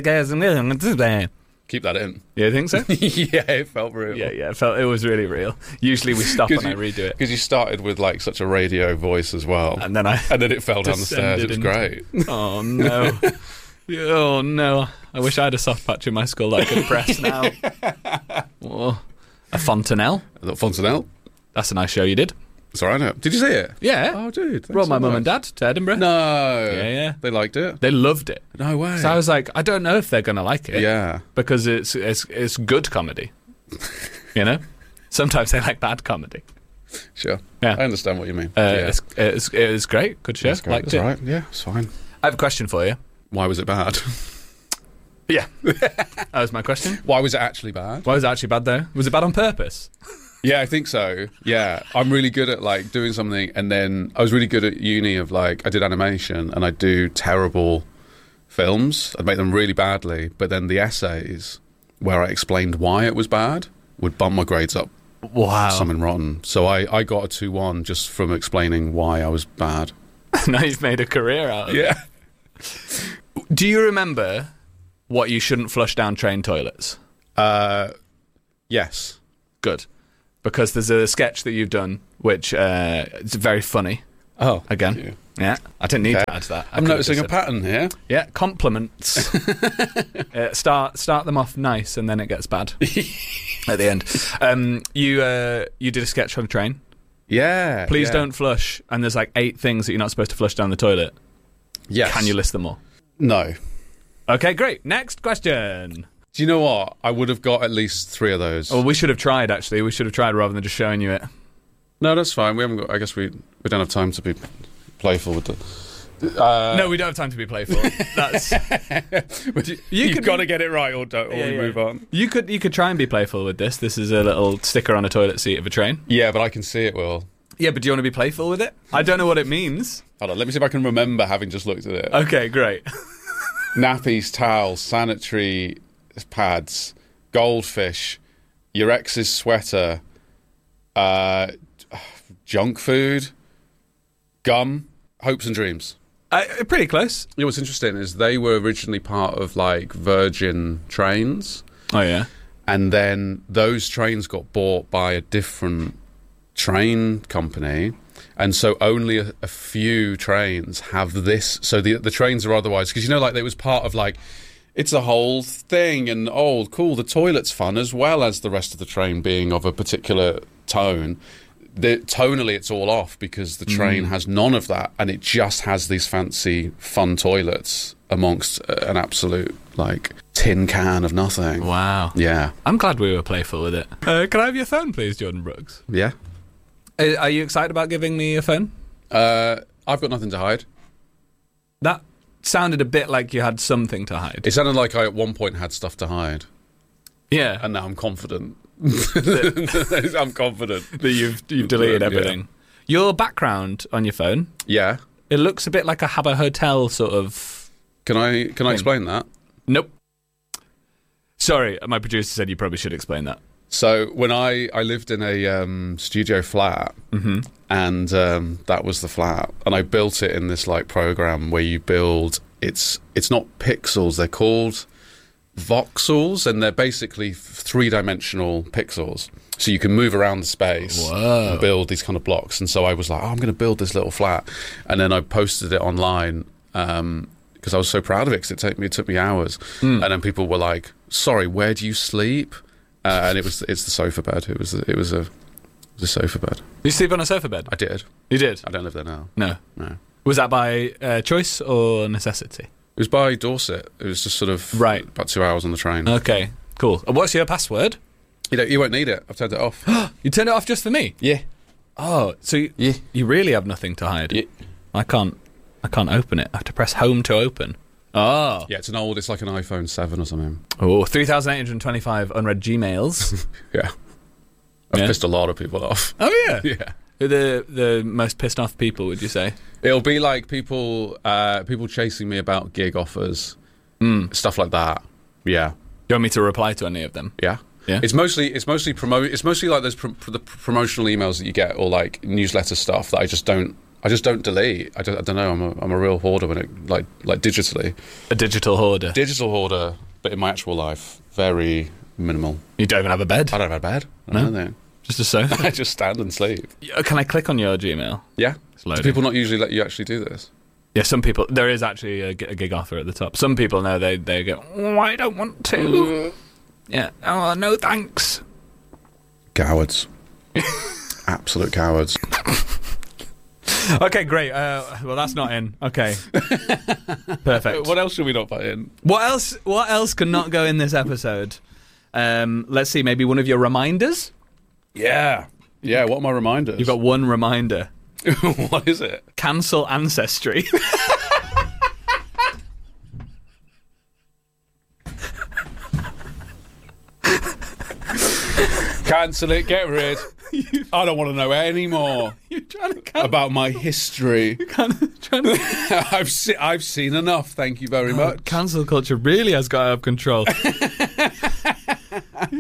[SPEAKER 22] Keep that in.
[SPEAKER 23] You think so?
[SPEAKER 22] Yeah, it felt real.
[SPEAKER 23] Yeah, it was really real. Usually we stop and I redo it.
[SPEAKER 22] Because you started with like such a radio voice as well.
[SPEAKER 23] And then
[SPEAKER 22] it fell down the stairs. It was great.
[SPEAKER 23] Oh no. Oh no. I wish I had a soft patch in my skull that I could press now. Oh. A fontanelle.
[SPEAKER 22] A fontanelle?
[SPEAKER 23] That's a nice show you did.
[SPEAKER 22] It's alright, no? Did you see it?
[SPEAKER 23] Yeah.
[SPEAKER 22] Oh, dude.
[SPEAKER 23] Brought my mum and dad to Edinburgh.
[SPEAKER 22] No.
[SPEAKER 23] Yeah.
[SPEAKER 22] They liked it?
[SPEAKER 23] They loved it.
[SPEAKER 22] No way.
[SPEAKER 23] So I was like, I don't know if they're going to like it.
[SPEAKER 22] Yeah.
[SPEAKER 23] Because it's good comedy. You know? Sometimes they like bad comedy.
[SPEAKER 22] Sure.
[SPEAKER 23] Yeah.
[SPEAKER 22] I understand what you mean.
[SPEAKER 23] It was great. Good show.
[SPEAKER 22] Great.
[SPEAKER 23] Liked
[SPEAKER 22] it. Right. Yeah, it's fine.
[SPEAKER 23] I have a question for you.
[SPEAKER 22] Why was it bad?
[SPEAKER 23] Yeah. That was my question.
[SPEAKER 22] Why was it actually bad?
[SPEAKER 23] Why was it actually bad, though? Was it bad on purpose?
[SPEAKER 22] Yeah, I think so. Yeah. I'm really good at like doing something, and then I was really good at uni of like, I did animation and I do terrible films. I'd make them really badly, but then the essays where I explained why it was bad would bump my grades up.
[SPEAKER 23] Wow.
[SPEAKER 22] Something rotten. So I got a 2-1 just from explaining why I was bad.
[SPEAKER 23] Now you've made a career out of it.
[SPEAKER 22] Yeah.
[SPEAKER 23] Do you remember what you shouldn't flush down train toilets?
[SPEAKER 22] Yes.
[SPEAKER 23] Good. Because there's a sketch that you've done which is very funny.
[SPEAKER 22] Oh.
[SPEAKER 23] Again. Yeah. I didn't need to add that.
[SPEAKER 22] I'm noticing a pattern here.
[SPEAKER 23] Yeah, compliments. Start them off nice and then it gets bad at the end. You did a sketch on a train.
[SPEAKER 22] Yeah.
[SPEAKER 23] Please don't flush. And there's like 8 things that you're not supposed to flush down the toilet.
[SPEAKER 22] Yes.
[SPEAKER 23] Can you list them all?
[SPEAKER 22] No.
[SPEAKER 23] Okay, great. Next question.
[SPEAKER 22] Do you know what? I would have got at least 3 of those.
[SPEAKER 23] Oh, we should have tried, actually. We should have tried rather than just showing you it.
[SPEAKER 22] No, that's fine. We haven't got, I guess we don't have time to be playful with the...
[SPEAKER 23] No, we don't have time to be playful. That's...
[SPEAKER 22] You've got to get it right or we move on.
[SPEAKER 23] You could try and be playful with this. This is a little sticker on a toilet seat of a train.
[SPEAKER 22] Yeah, but I can see it, Will.
[SPEAKER 23] Yeah, but do you want to be playful with it? I don't know what it means.
[SPEAKER 22] Hold on, let me see if I can remember having just looked at it.
[SPEAKER 23] Okay, great.
[SPEAKER 22] Nappies, towels, sanitary pads, goldfish, your ex's sweater, junk food, gum, hopes and dreams.
[SPEAKER 23] Pretty close.
[SPEAKER 22] You know, what's interesting is they were originally part of like Virgin trains.
[SPEAKER 23] Oh yeah.
[SPEAKER 22] And then those trains got bought by a different train company, and so only a few trains have this. So the trains are otherwise, because you know, like, it was part of like, it's a whole thing, and oh cool, the toilet's fun as well as the rest of the train being of a particular tone. Tonally it's all off because the train has none of that, and it just has these fancy fun toilets amongst an absolute like tin can of nothing.
[SPEAKER 23] Wow.
[SPEAKER 22] Yeah.
[SPEAKER 23] I'm glad we were playful with it. Can I have your phone, please, Jordan Brooks?
[SPEAKER 22] Yeah.
[SPEAKER 23] Are you excited about giving me your phone?
[SPEAKER 22] I've got nothing to hide.
[SPEAKER 23] That sounded a bit like you had something to hide.
[SPEAKER 22] It sounded like I at one point had stuff to hide.
[SPEAKER 23] Yeah.
[SPEAKER 22] And now I'm confident. I'm confident
[SPEAKER 23] that you've deleted everything. Yeah. Your background on your phone.
[SPEAKER 22] Yeah.
[SPEAKER 23] It looks a bit like a Habbo Hotel sort of.
[SPEAKER 22] Can I explain that?
[SPEAKER 23] Nope. Sorry, my producer said you probably should explain that.
[SPEAKER 22] So when I lived in a studio flat, and that was the flat, and I built it in this like program where you build. It's not pixels; they're called voxels, and they're basically 3-dimensional pixels. So you can move around the space and build these kind of blocks. And so I was like, oh, I'm going to build this little flat, and then I posted it online because I was so proud of it, because it took me hours. And then people were like, sorry, where do you sleep? And it's the sofa bed. It was a sofa bed.
[SPEAKER 23] You sleep on a sofa bed?
[SPEAKER 22] I did.
[SPEAKER 23] You did?
[SPEAKER 22] I don't live there now.
[SPEAKER 23] No.
[SPEAKER 22] No.
[SPEAKER 23] Was that by choice or necessity?
[SPEAKER 22] It was by Dorset. It was just sort of about 2 hours on the train.
[SPEAKER 23] Okay, cool. And what's your password?
[SPEAKER 22] You won't need it. I've turned it off.
[SPEAKER 23] You turned it off just for me?
[SPEAKER 22] Yeah.
[SPEAKER 23] Oh, so you really have nothing to hide?
[SPEAKER 22] Yeah.
[SPEAKER 23] I can't open it. I have to press home to open. Oh.
[SPEAKER 22] Yeah, it's like an iPhone 7 or something.
[SPEAKER 23] Oh, 3,825 unread Gmails.
[SPEAKER 22] Yeah. I've pissed a lot of people off.
[SPEAKER 23] Oh, yeah?
[SPEAKER 22] Yeah.
[SPEAKER 23] Who are the most pissed off people, would you say?
[SPEAKER 22] It'll be like people chasing me about gig offers, stuff like that. Yeah.
[SPEAKER 23] Do you want me to reply to any of them?
[SPEAKER 22] Yeah.
[SPEAKER 23] Yeah.
[SPEAKER 22] It's mostly like those the promotional emails that you get, or like newsletter stuff that I just don't delete. I don't know. I'm a real hoarder when it like digitally.
[SPEAKER 23] A digital hoarder.
[SPEAKER 22] Digital hoarder, but in my actual life, very minimal.
[SPEAKER 23] You don't even have a bed?
[SPEAKER 22] I don't have a bed.
[SPEAKER 23] No. Just a sofa?
[SPEAKER 22] I just stand and sleep.
[SPEAKER 23] Can I click on your Gmail?
[SPEAKER 22] Yeah. Do people not usually let you actually do this?
[SPEAKER 23] Yeah, some people. There is actually a gig offer at the top. Some people know they go, oh, I don't want to. Yeah. Oh, no thanks.
[SPEAKER 22] Cowards. Absolute cowards.
[SPEAKER 23] Okay, great. Well, that's not in. Okay. Perfect.
[SPEAKER 22] What else should we not put in?
[SPEAKER 23] What else can not go in this episode? Let's see, maybe one of your reminders?
[SPEAKER 22] Yeah. Yeah, what are my reminders?
[SPEAKER 23] You've got one reminder.
[SPEAKER 22] What is it?
[SPEAKER 23] Cancel Ancestry.
[SPEAKER 22] Cancel it, get rid. I don't want to know any more about my history. I've seen enough, thank you very much.
[SPEAKER 23] Cancel culture really has got out of control.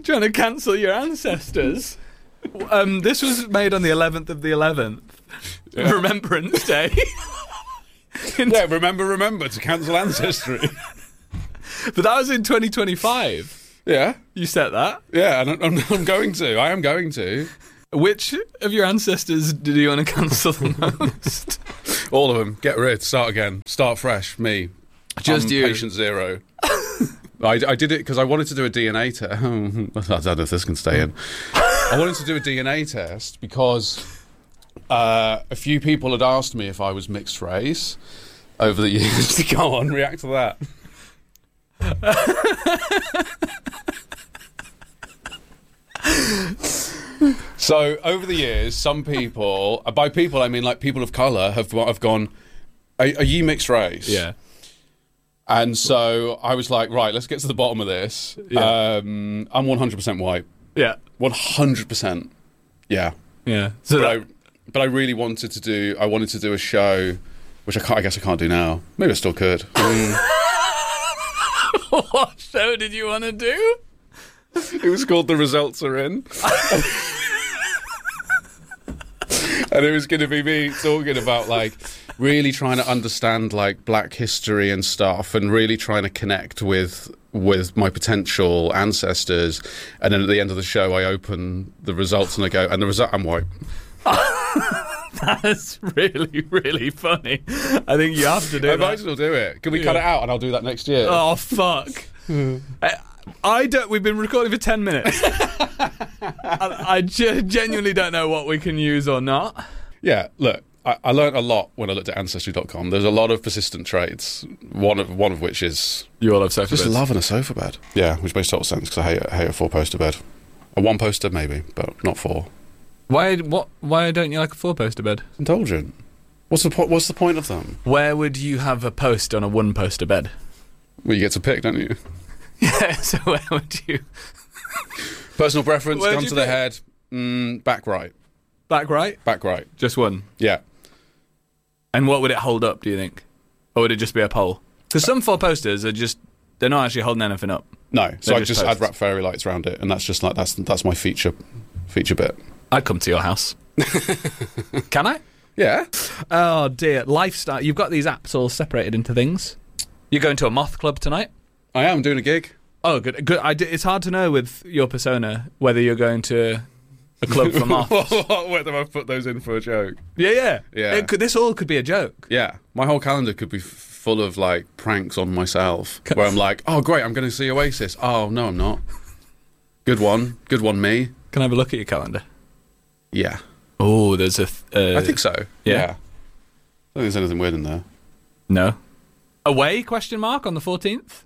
[SPEAKER 23] Trying to cancel your ancestors. This was made on the 11th of the 11th.
[SPEAKER 22] Yeah.
[SPEAKER 23] Remembrance Day.
[SPEAKER 22] Yeah, remember to cancel ancestry.
[SPEAKER 23] But that was in 2025.
[SPEAKER 22] Yeah.
[SPEAKER 23] You set that?
[SPEAKER 22] Yeah, and I'm going to. I am going to.
[SPEAKER 23] Which of your ancestors did you want to cancel the most?
[SPEAKER 22] All of them. Get rid. Start again. Start fresh. Me.
[SPEAKER 23] Just you.
[SPEAKER 22] Patient zero. I did it because I wanted to do a DNA test. I don't know if this can stay in. I wanted to do a DNA test because a few people had asked me if I was mixed race over the years. Go on, react to that. So over the years, some people, by people I mean like people of colour, have gone, are you mixed race?
[SPEAKER 23] Yeah.
[SPEAKER 22] And so I was like, right, let's get to the bottom of this.
[SPEAKER 23] Yeah.
[SPEAKER 22] I'm 100% white.
[SPEAKER 23] Yeah.
[SPEAKER 22] 100%. Yeah.
[SPEAKER 23] Yeah.
[SPEAKER 22] But I really wanted to do a show, which I guess I can't do now. Maybe I still could.
[SPEAKER 23] What show did you want to do?
[SPEAKER 22] It was called The Results Are In. And it was going to be me talking about, like, really trying to understand, like, black history and stuff, and really trying to connect with my potential ancestors. And then at the end of the show, I open the results and I go, and the result, I'm white.
[SPEAKER 23] That's really, really funny. I think you have to do
[SPEAKER 22] I
[SPEAKER 23] that.
[SPEAKER 22] might as well do it. Can we cut it out and I'll do that next year?
[SPEAKER 23] Oh, fuck. I don't. We've been recording for 10 minutes. I genuinely don't know what we can use or not.
[SPEAKER 22] Yeah, look, I learned a lot when I looked at Ancestry.com. There's a lot of persistent traits, one of which is...
[SPEAKER 23] You all have sofa
[SPEAKER 22] just
[SPEAKER 23] beds.
[SPEAKER 22] loving a sofa bed. Yeah, which makes total sense, because I hate a four-poster bed. A one-poster, maybe, but not four.
[SPEAKER 23] Why don't you like a four-poster bed?
[SPEAKER 22] Indulgent. What's the point of them?
[SPEAKER 23] Where would you have a post on a one-poster bed?
[SPEAKER 22] Well, you get to pick, don't you?
[SPEAKER 23] Yeah, so where would you...
[SPEAKER 22] Personal preference,
[SPEAKER 23] Where'd
[SPEAKER 22] gun
[SPEAKER 23] you
[SPEAKER 22] to the
[SPEAKER 23] pick?
[SPEAKER 22] head, back right.
[SPEAKER 23] Back right?
[SPEAKER 22] Back right.
[SPEAKER 23] Just one?
[SPEAKER 22] Yeah.
[SPEAKER 23] And what would it hold up, do you think? Or would it just be a pole? Because some four-posters are just... They're not actually holding anything up.
[SPEAKER 22] No, so
[SPEAKER 23] They're
[SPEAKER 22] I just
[SPEAKER 23] posts.
[SPEAKER 22] add wrap fairy lights around it, and that's just like, that's my feature bit.
[SPEAKER 23] I'd come to your house. Can I?
[SPEAKER 22] Yeah.
[SPEAKER 23] Oh, dear. Lifestyle. You've got these apps all separated into things. You're going to a moth club tonight?
[SPEAKER 22] I am doing a gig.
[SPEAKER 23] Oh, good. It's hard to know with your persona whether you're going to a club for moths.
[SPEAKER 22] Whether I've put those in for a joke.
[SPEAKER 23] Yeah.
[SPEAKER 22] Yeah.
[SPEAKER 23] This all could be a joke.
[SPEAKER 22] Yeah. My whole calendar could be full of, like, pranks on myself, where I'm like, oh, great, I'm going to see Oasis. Oh, no, I'm not. Good one, me.
[SPEAKER 23] Can I have a look at your calendar?
[SPEAKER 22] Yeah.
[SPEAKER 23] Oh, there's a...
[SPEAKER 22] I think so.
[SPEAKER 23] Yeah.
[SPEAKER 22] I don't think there's anything weird in there.
[SPEAKER 23] No. Away, question mark, on the 14th?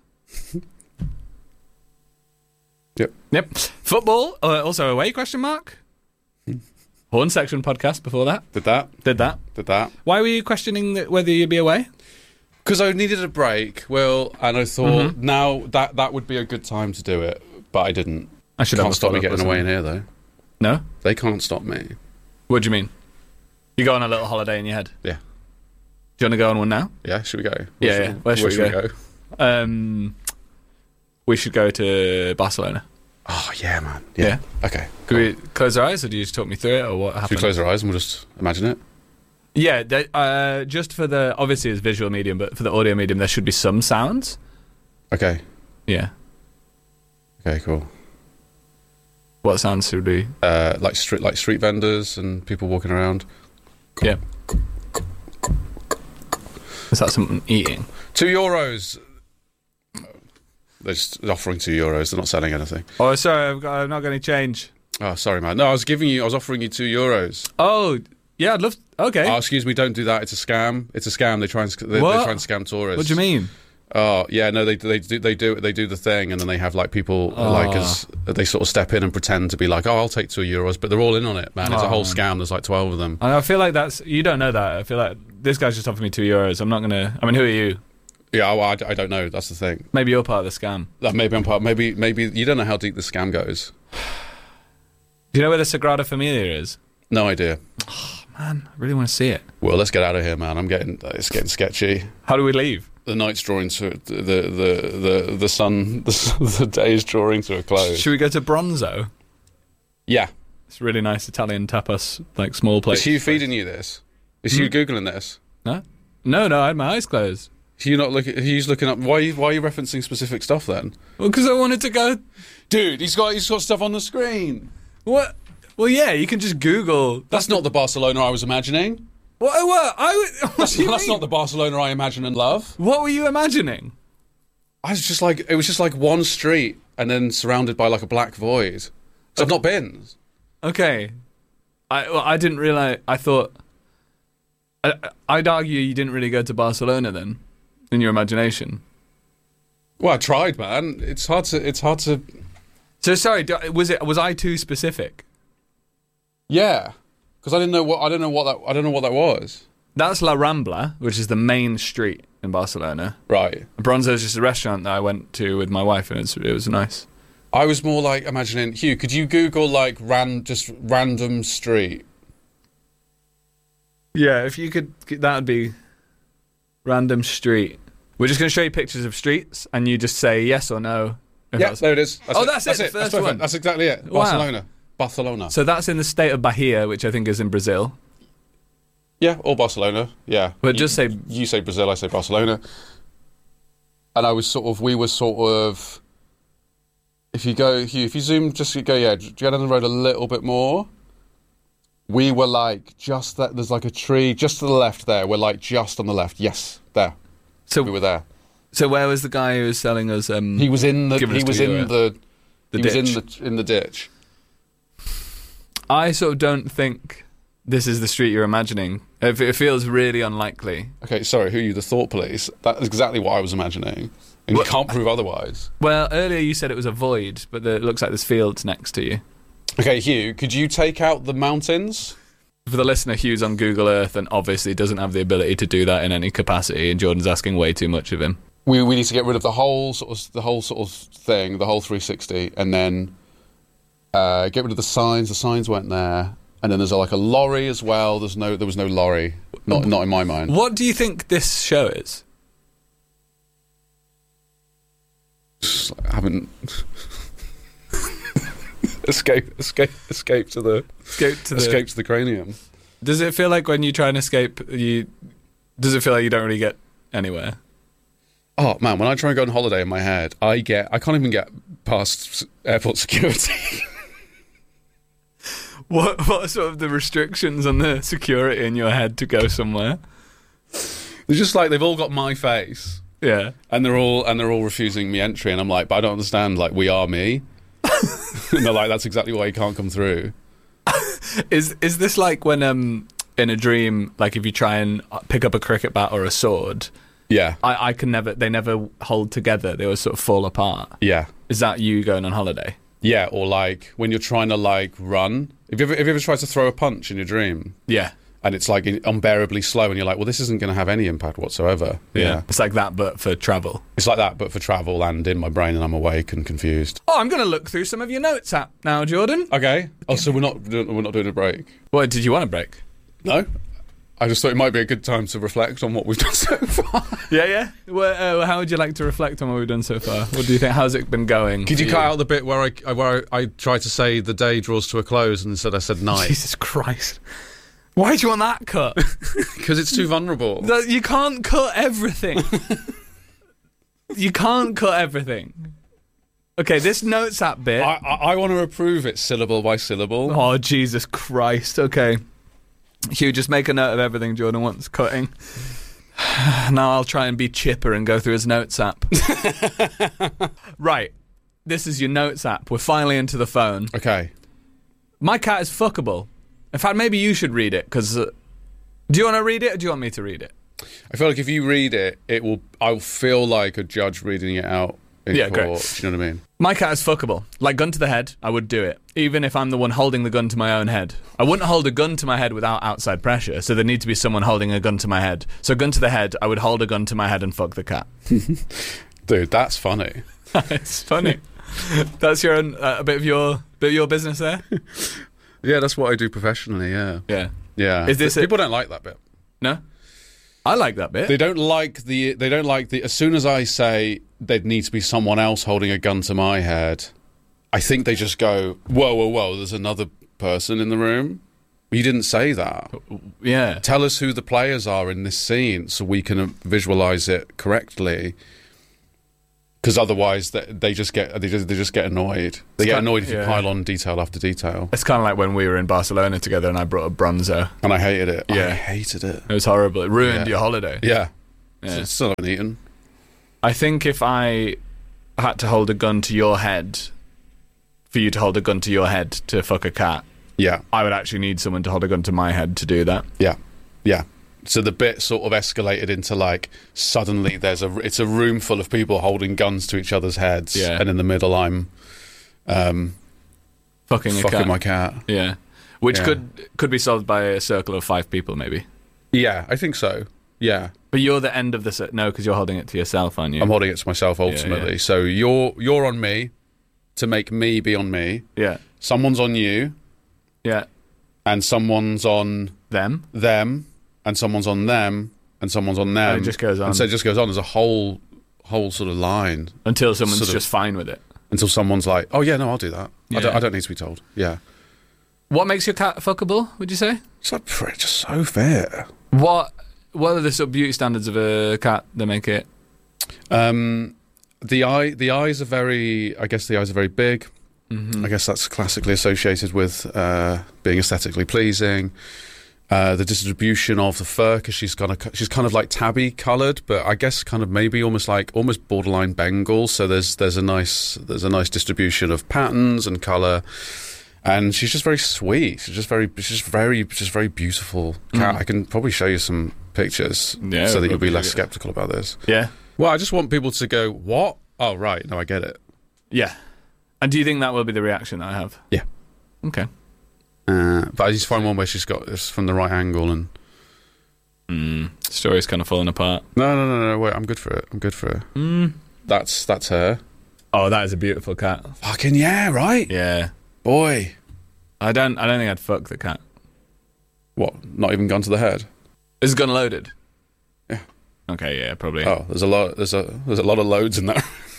[SPEAKER 23] Yep. Football, also away, question mark? Horn Section podcast before that.
[SPEAKER 22] Did that.
[SPEAKER 23] Why were you questioning whether you'd be away?
[SPEAKER 22] Because I needed a break, Will, and I thought now that would be a good time to do it, but I didn't.
[SPEAKER 23] I should
[SPEAKER 22] Can't
[SPEAKER 23] have a
[SPEAKER 22] stop me
[SPEAKER 23] follow-up
[SPEAKER 22] getting
[SPEAKER 23] or
[SPEAKER 22] away in here, though.
[SPEAKER 23] No?
[SPEAKER 22] They can't stop me.
[SPEAKER 23] What do you mean? You go on a little holiday in your head?
[SPEAKER 22] Yeah.
[SPEAKER 23] Do you want to go on one now?
[SPEAKER 22] Yeah, should we go?
[SPEAKER 23] Where should we go? We should go to Barcelona.
[SPEAKER 22] Oh, yeah, man. Yeah. Okay.
[SPEAKER 23] Could we close our eyes, or do you just talk me through it, or what happened?
[SPEAKER 22] Should we close our eyes and we'll just imagine it?
[SPEAKER 23] Yeah, just for the... Obviously, it's visual medium, but for the audio medium, there should be some sounds.
[SPEAKER 22] Okay.
[SPEAKER 23] Yeah.
[SPEAKER 22] Okay, cool.
[SPEAKER 23] What sounds should we...
[SPEAKER 22] Like street vendors and people walking around.
[SPEAKER 23] Yeah. Is that something eating?
[SPEAKER 22] €2. They're just offering €2. They're not selling anything.
[SPEAKER 23] Oh, sorry, I've not got any change.
[SPEAKER 22] Oh, sorry, man. No, I was offering you €2.
[SPEAKER 23] Oh, yeah, I'd love... Okay.
[SPEAKER 22] Oh, excuse me, don't do that. It's a scam. It's a scam. They try and scam tourists.
[SPEAKER 23] What do you mean?
[SPEAKER 22] Oh, yeah, no, they do the thing, and then they have, like, people, they sort of step in and pretend to be like, oh, I'll take €2, but they're all in on it, man. It's a whole scam. There's like 12 of them.
[SPEAKER 23] And I feel like you don't know that. I feel like this guy's just offered me €2. I'm not going to... I mean, who are you?
[SPEAKER 22] Yeah, well, I don't know. That's the thing.
[SPEAKER 23] Maybe you're part of the scam.
[SPEAKER 22] Maybe I'm part. Maybe you don't know how deep the scam goes.
[SPEAKER 23] Do you know where the Sagrada Familia is?
[SPEAKER 22] No idea.
[SPEAKER 23] Oh, man, I really want to see it.
[SPEAKER 22] Well, let's get out of here, man. It's getting sketchy.
[SPEAKER 23] How do we leave?
[SPEAKER 22] The night's drawing to the sun. The day is drawing to a close.
[SPEAKER 23] Should we go to Bronzo?
[SPEAKER 22] Yeah,
[SPEAKER 23] it's really nice Italian tapas, like small plates.
[SPEAKER 22] Is Hugh feeding you this? Is Hugh googling this?
[SPEAKER 23] No, I had my eyes closed.
[SPEAKER 22] Hugh not looking. Hugh's looking up. Why are you referencing specific stuff then?
[SPEAKER 23] Well, because I wanted to go.
[SPEAKER 22] Dude, he's got stuff on the screen.
[SPEAKER 23] What? Well, yeah, you can just Google.
[SPEAKER 22] That's not the Barcelona I was imagining.
[SPEAKER 23] What?
[SPEAKER 22] That's not the Barcelona I imagine and love.
[SPEAKER 23] What were you imagining?
[SPEAKER 22] It was just like one street and then surrounded by like a black void. So I've not been.
[SPEAKER 23] Okay. I didn't realise. I thought. I'd argue you didn't really go to Barcelona then, in your imagination.
[SPEAKER 22] Well, I tried, man. It's hard to.
[SPEAKER 23] So sorry, was I too specific?
[SPEAKER 22] Yeah, because I don't know what that was.
[SPEAKER 23] That's La Rambla, which is the main street in Barcelona.
[SPEAKER 22] Right.
[SPEAKER 23] Bronzo is just a restaurant that I went to with my wife, and it was nice.
[SPEAKER 22] I was more like imagining. Hugh, could you Google like just random street?
[SPEAKER 23] Yeah, if you could, that would be random street. We're just going to show you pictures of streets, and you just say yes or no.
[SPEAKER 22] Yeah, there it is.
[SPEAKER 23] That's it.
[SPEAKER 22] That's perfect. That's exactly it.
[SPEAKER 23] Wow.
[SPEAKER 22] Barcelona.
[SPEAKER 23] So that's in the state of Bahia, which I think is in Brazil.
[SPEAKER 22] Yeah, or Barcelona. Yeah.
[SPEAKER 23] But
[SPEAKER 22] you say Brazil, I say Barcelona. And we were sort of. If you zoom, get on the road a little bit more. We were like just that. There's like a tree just to the left there. We're like just on the left. Yes, there.
[SPEAKER 23] So
[SPEAKER 22] we were there.
[SPEAKER 23] So where was the guy who was selling us?
[SPEAKER 22] He was in the ditch.
[SPEAKER 23] I sort of don't think this is the street you're imagining. It feels really unlikely.
[SPEAKER 22] Okay, sorry. Who are you? The thought police? That's exactly what I was imagining, and you can't prove otherwise.
[SPEAKER 23] Well, earlier you said it was a void, but it looks like there's fields next to you.
[SPEAKER 22] Okay, Hugh, could you take out the mountains?
[SPEAKER 23] For the listener, Hugh's on Google Earth and obviously doesn't have the ability to do that in any capacity, and Jordan's asking way too much of him.
[SPEAKER 22] We need to get rid of the whole sort of thing, the whole 360, and then get rid of the signs. The signs weren't there, and then there's like a lorry as well. There was no lorry, not in my mind.
[SPEAKER 23] What do you think this show is?
[SPEAKER 22] I haven't. Escape to the cranium.
[SPEAKER 23] Does it feel like when you try and escape, does it feel like you don't really get anywhere?
[SPEAKER 22] Oh man, when I try and go on holiday in my head, I can't even get past airport security.
[SPEAKER 23] What are sort of the restrictions on the security in your head to go somewhere?
[SPEAKER 22] They're just like they've all got my face.
[SPEAKER 23] Yeah.
[SPEAKER 22] And they're all refusing me entry, and I'm like, but I don't understand, like, we are me. And they're like, that's exactly why you can't come through.
[SPEAKER 23] Is this like when in a dream, like if you try and pick up a cricket bat or a sword?
[SPEAKER 22] Yeah.
[SPEAKER 23] They never hold together, they always sort of fall apart.
[SPEAKER 22] Yeah.
[SPEAKER 23] Is that you going on holiday?
[SPEAKER 22] Yeah, or like when you're trying to like run. Have you ever tried to throw a punch in your dream?
[SPEAKER 23] Yeah.
[SPEAKER 22] And it's like unbearably slow, and you're like, well, this isn't going to have any impact whatsoever.
[SPEAKER 23] Yeah. It's like that, but for travel.
[SPEAKER 22] It's like that, but for travel and in my brain, and I'm awake and confused.
[SPEAKER 23] Oh, I'm going to look through some of your notes app now, Jordan.
[SPEAKER 22] Okay. Oh, so we're not doing a break?
[SPEAKER 23] Well, did you want a break?
[SPEAKER 22] No. I just thought it might be a good time to reflect on what we've done so far.
[SPEAKER 23] Yeah. Well, how would you like to reflect on what we've done so far? What do you think? How's it been going?
[SPEAKER 22] Could you cut out the bit where I tried to say the day draws to a close and instead I said night?
[SPEAKER 23] Jesus Christ. Why do you want that cut?
[SPEAKER 22] Because it's too vulnerable.
[SPEAKER 23] You can't cut everything. You can't cut everything. Okay, this notes app bit.
[SPEAKER 22] I want to approve it syllable by syllable.
[SPEAKER 23] Oh, Jesus Christ. Okay. Hugh, just make a note of everything Jordan wants cutting. Now I'll try and be chipper and go through his notes app. Right. This is your notes app. We're finally into the phone.
[SPEAKER 22] Okay.
[SPEAKER 23] My cat is fuckable. In fact, maybe you should read it, because... do you want to read it, or do you want me to read it?
[SPEAKER 22] I feel like if you read it, I'll feel like a judge reading it out in court. Great. Do you know what I mean?
[SPEAKER 23] My cat is fuckable. Like, gun to the head, I would do it. Even if I'm the one holding the gun to my own head. I wouldn't hold a gun to my head without outside pressure, so there needs to be someone holding a gun to my head. So gun to the head, I would hold a gun to my head and fuck the cat.
[SPEAKER 22] Dude, that's funny.
[SPEAKER 23] It's funny. That's your own, a bit of your business there?
[SPEAKER 22] Yeah, that's what I do professionally, yeah.
[SPEAKER 23] Yeah.
[SPEAKER 22] Yeah.
[SPEAKER 23] Is this
[SPEAKER 22] people don't like that bit.
[SPEAKER 23] No? I like that bit.
[SPEAKER 22] They don't like the. As soon as I say there'd need to be someone else holding a gun to my head, I think they just go, whoa, there's another person in the room. You didn't say that.
[SPEAKER 23] Yeah.
[SPEAKER 22] Tell us who the players are in this scene so we can visualize it correctly. Because otherwise, they just get annoyed. They get annoyed if you pile on detail after detail.
[SPEAKER 23] It's kind of like when we were in Barcelona together and I brought a bronzer.
[SPEAKER 22] And I hated it.
[SPEAKER 23] Yeah.
[SPEAKER 22] I hated it.
[SPEAKER 23] It was horrible. It ruined your holiday.
[SPEAKER 22] Yeah.
[SPEAKER 23] Yeah.
[SPEAKER 22] Still haven't eaten.
[SPEAKER 23] I think if I had to hold a gun to your head, for you to hold a gun to your head to fuck a cat, I would actually need someone to hold a gun to my head to do that.
[SPEAKER 22] Yeah. So the bit sort of escalated into like suddenly it's a room full of people holding guns to each other's heads, and in the middle I'm fucking my cat.
[SPEAKER 23] Yeah, which could be solved by a circle of 5 people, maybe.
[SPEAKER 22] Yeah, I think so. Yeah,
[SPEAKER 23] but you're the end of the no, because you're holding it to yourself, aren't you?
[SPEAKER 22] I'm holding it to myself ultimately.
[SPEAKER 23] Yeah.
[SPEAKER 22] So you're on me to make me be on me.
[SPEAKER 23] Yeah,
[SPEAKER 22] someone's on you.
[SPEAKER 23] Yeah,
[SPEAKER 22] and someone's on
[SPEAKER 23] them.
[SPEAKER 22] And someone's on them, and someone's on them.
[SPEAKER 23] And it just goes on.
[SPEAKER 22] And so it just goes on. There's a whole sort of line.
[SPEAKER 23] Until someone's just fine with it.
[SPEAKER 22] Until someone's like, oh, yeah, no, I'll do that.
[SPEAKER 23] Yeah.
[SPEAKER 22] I don't need to be told. Yeah.
[SPEAKER 23] What makes your cat fuckable, would you say?
[SPEAKER 22] It's like, just so fair.
[SPEAKER 23] What are the sort of beauty standards of a cat that make it?
[SPEAKER 22] The eyes are very big. Mm-hmm. I guess that's classically associated with being aesthetically pleasing. The distribution of the fur, because she's kind of like tabby coloured, but I guess kind of maybe almost borderline Bengal. So there's a nice distribution of patterns and colour, and she's just very sweet. She's just very beautiful cat. I can probably show you some pictures so that you'll be less sceptical about this.
[SPEAKER 23] Yeah.
[SPEAKER 22] Well, I just want people to go, what? Oh, right. No, I get it.
[SPEAKER 23] Yeah. And do you think that will be the reaction that I have?
[SPEAKER 22] Yeah.
[SPEAKER 23] Okay.
[SPEAKER 22] But I just find one where she's got this from the right angle and...
[SPEAKER 23] The story's kind of falling apart.
[SPEAKER 22] No, wait, I'm good for it. That's her.
[SPEAKER 23] Oh, that is a beautiful cat.
[SPEAKER 22] Fucking yeah, right?
[SPEAKER 23] Yeah.
[SPEAKER 22] Boy.
[SPEAKER 23] I don't think I'd fuck the cat.
[SPEAKER 22] What, not even gun to the head?
[SPEAKER 23] Is the gun loaded?
[SPEAKER 22] Yeah.
[SPEAKER 23] Okay, yeah, probably.
[SPEAKER 22] Oh, there's a lot of loads in that.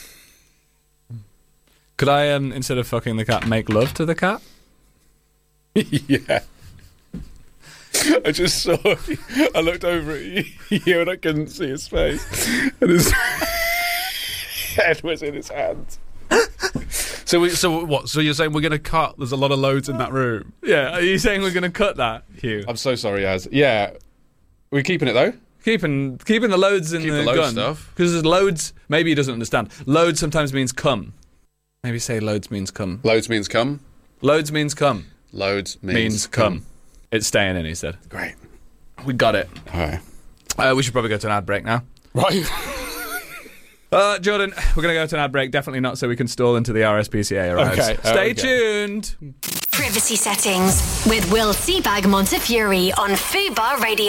[SPEAKER 23] Could I, instead of fucking the cat, make love to the cat?
[SPEAKER 22] Yeah. I just saw. I looked over at you and I couldn't see his face, and his head was in his hands. So what? So you're saying we're going to cut? There's a lot of loads in that room.
[SPEAKER 23] Yeah. Are you saying we're going to cut that, Hugh?
[SPEAKER 22] I'm so sorry, Az. Yeah. We're keeping it though.
[SPEAKER 23] Keeping the loads in the gun
[SPEAKER 22] stuff,
[SPEAKER 23] because there's loads. Maybe he doesn't understand. Loads sometimes means come. Maybe say loads means come.
[SPEAKER 22] Loads means come.
[SPEAKER 23] Loads means come.
[SPEAKER 22] Loads means come.
[SPEAKER 23] It's staying in, he said.
[SPEAKER 22] Great.
[SPEAKER 23] We got it.
[SPEAKER 22] All right.
[SPEAKER 23] We should probably go to an ad break now.
[SPEAKER 22] Right.
[SPEAKER 23] Jordan, we're going to go to an ad break. Definitely not so we can stall into the RSPCA arrives.
[SPEAKER 22] Okay.
[SPEAKER 23] Stay tuned.
[SPEAKER 9] Privacy Settings with Will Seabag Montefiore on Fubar Radio.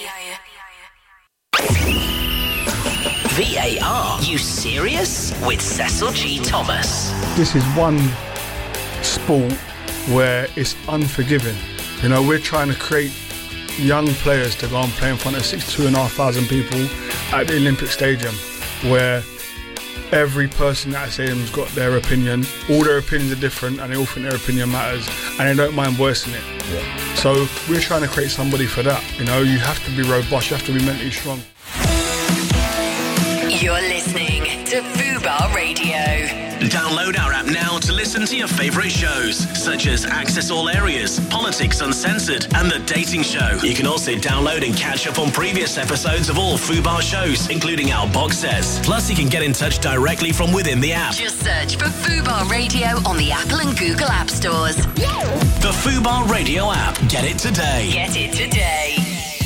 [SPEAKER 11] VAR, you serious? With Cecil G. Thomas.
[SPEAKER 1] This is one sport where it's unforgiving. You know, we're trying to create young players to go and play in front of 2,500 people at the Olympic Stadium, where every person at that stadium's got their opinion. All their opinions are different, and they all think their opinion matters, and they don't mind voicing it. Yeah. So we're trying to create somebody for that. You know, you have to be robust, you have to be mentally strong.
[SPEAKER 9] You're listening to Fubar Radio.
[SPEAKER 11] Download our app now to listen to your favourite shows, such as Access All Areas, Politics Uncensored, and The Dating Show. You can also download and catch up on previous episodes of all Fubar shows, including our box sets. Plus, you can get in touch directly from within the app.
[SPEAKER 9] Just search for Fubar Radio on the Apple and Google App Stores.
[SPEAKER 11] The Fubar Radio app. Get it today.
[SPEAKER 9] Get it today.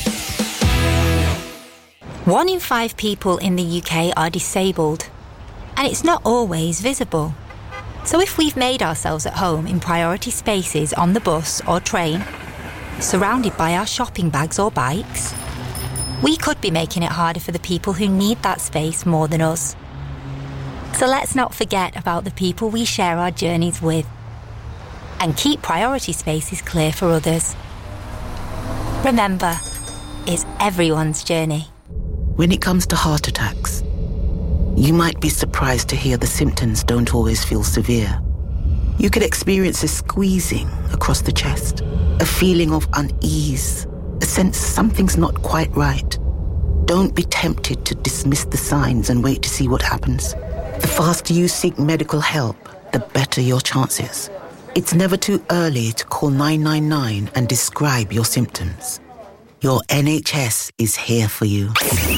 [SPEAKER 4] 1 in 5 people in the UK are disabled, and it's not always visible. So if we've made ourselves at home in priority spaces on the bus or train, surrounded by our shopping bags or bikes, we could be making it harder for the people who need that space more than us. So let's not forget about the people we share our journeys with, and keep priority spaces clear for others. Remember, it's everyone's journey.
[SPEAKER 5] When it comes to heart attacks, you might be surprised to hear the symptoms don't always feel severe. You could experience a squeezing across the chest, a feeling of unease, a sense something's not quite right. Don't be tempted to dismiss the signs and wait to see what happens. The faster you seek medical help, the better your chances. It's never too early to call 999 and describe your symptoms. Your NHS is here for you.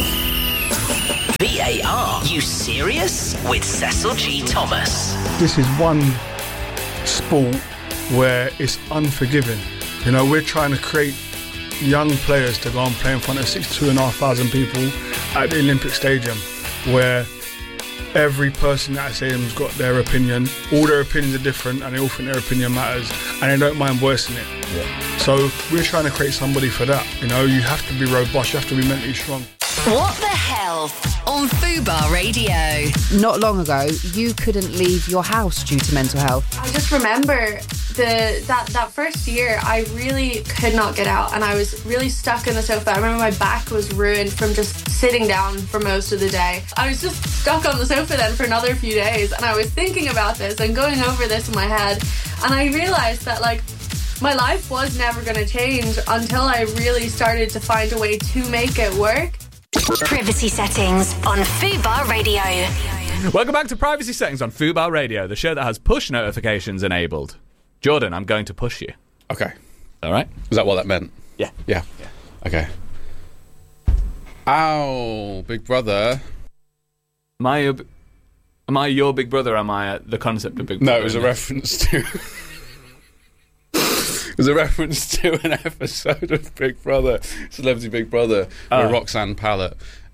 [SPEAKER 11] VAR, you serious? With Cecil G. Thomas.
[SPEAKER 1] This is one sport where it's unforgiving. You know, we're trying to create young players to go and play in front of 62,500 people at the Olympic Stadium, where every person at that stadium's got their opinion. All their opinions are different and they all think their opinion matters and they don't mind voicing it. Yeah. So we're trying to create somebody for that. You know, you have to be robust, you have to be mentally strong.
[SPEAKER 9] What the hell on Fubar Radio?
[SPEAKER 10] Not long ago, you couldn't leave your house due to mental health.
[SPEAKER 7] I just remember that first year, I really could not get out and I was really stuck on the sofa. I remember my back was ruined from just sitting down for most of the day. I was just stuck on the sofa then for another few days and I was thinking about this and going over this in my head, and I realised that my life was never going to change until I really started to find a way to make it work.
[SPEAKER 9] Privacy settings on Fubar Radio.
[SPEAKER 23] Welcome back to Privacy Settings on Fubar Radio, the show that has push notifications enabled. Jordan, I'm going to push you.
[SPEAKER 22] Okay.
[SPEAKER 23] All right?
[SPEAKER 22] Is that what that meant?
[SPEAKER 23] Yeah.
[SPEAKER 22] Yeah. Okay. Ow, big brother.
[SPEAKER 23] Am I your big brother, or am I the concept of big brother?
[SPEAKER 22] No, it was a reference to... It was a reference to an episode of Big Brother, Celebrity Big Brother, where Roxanne Pallett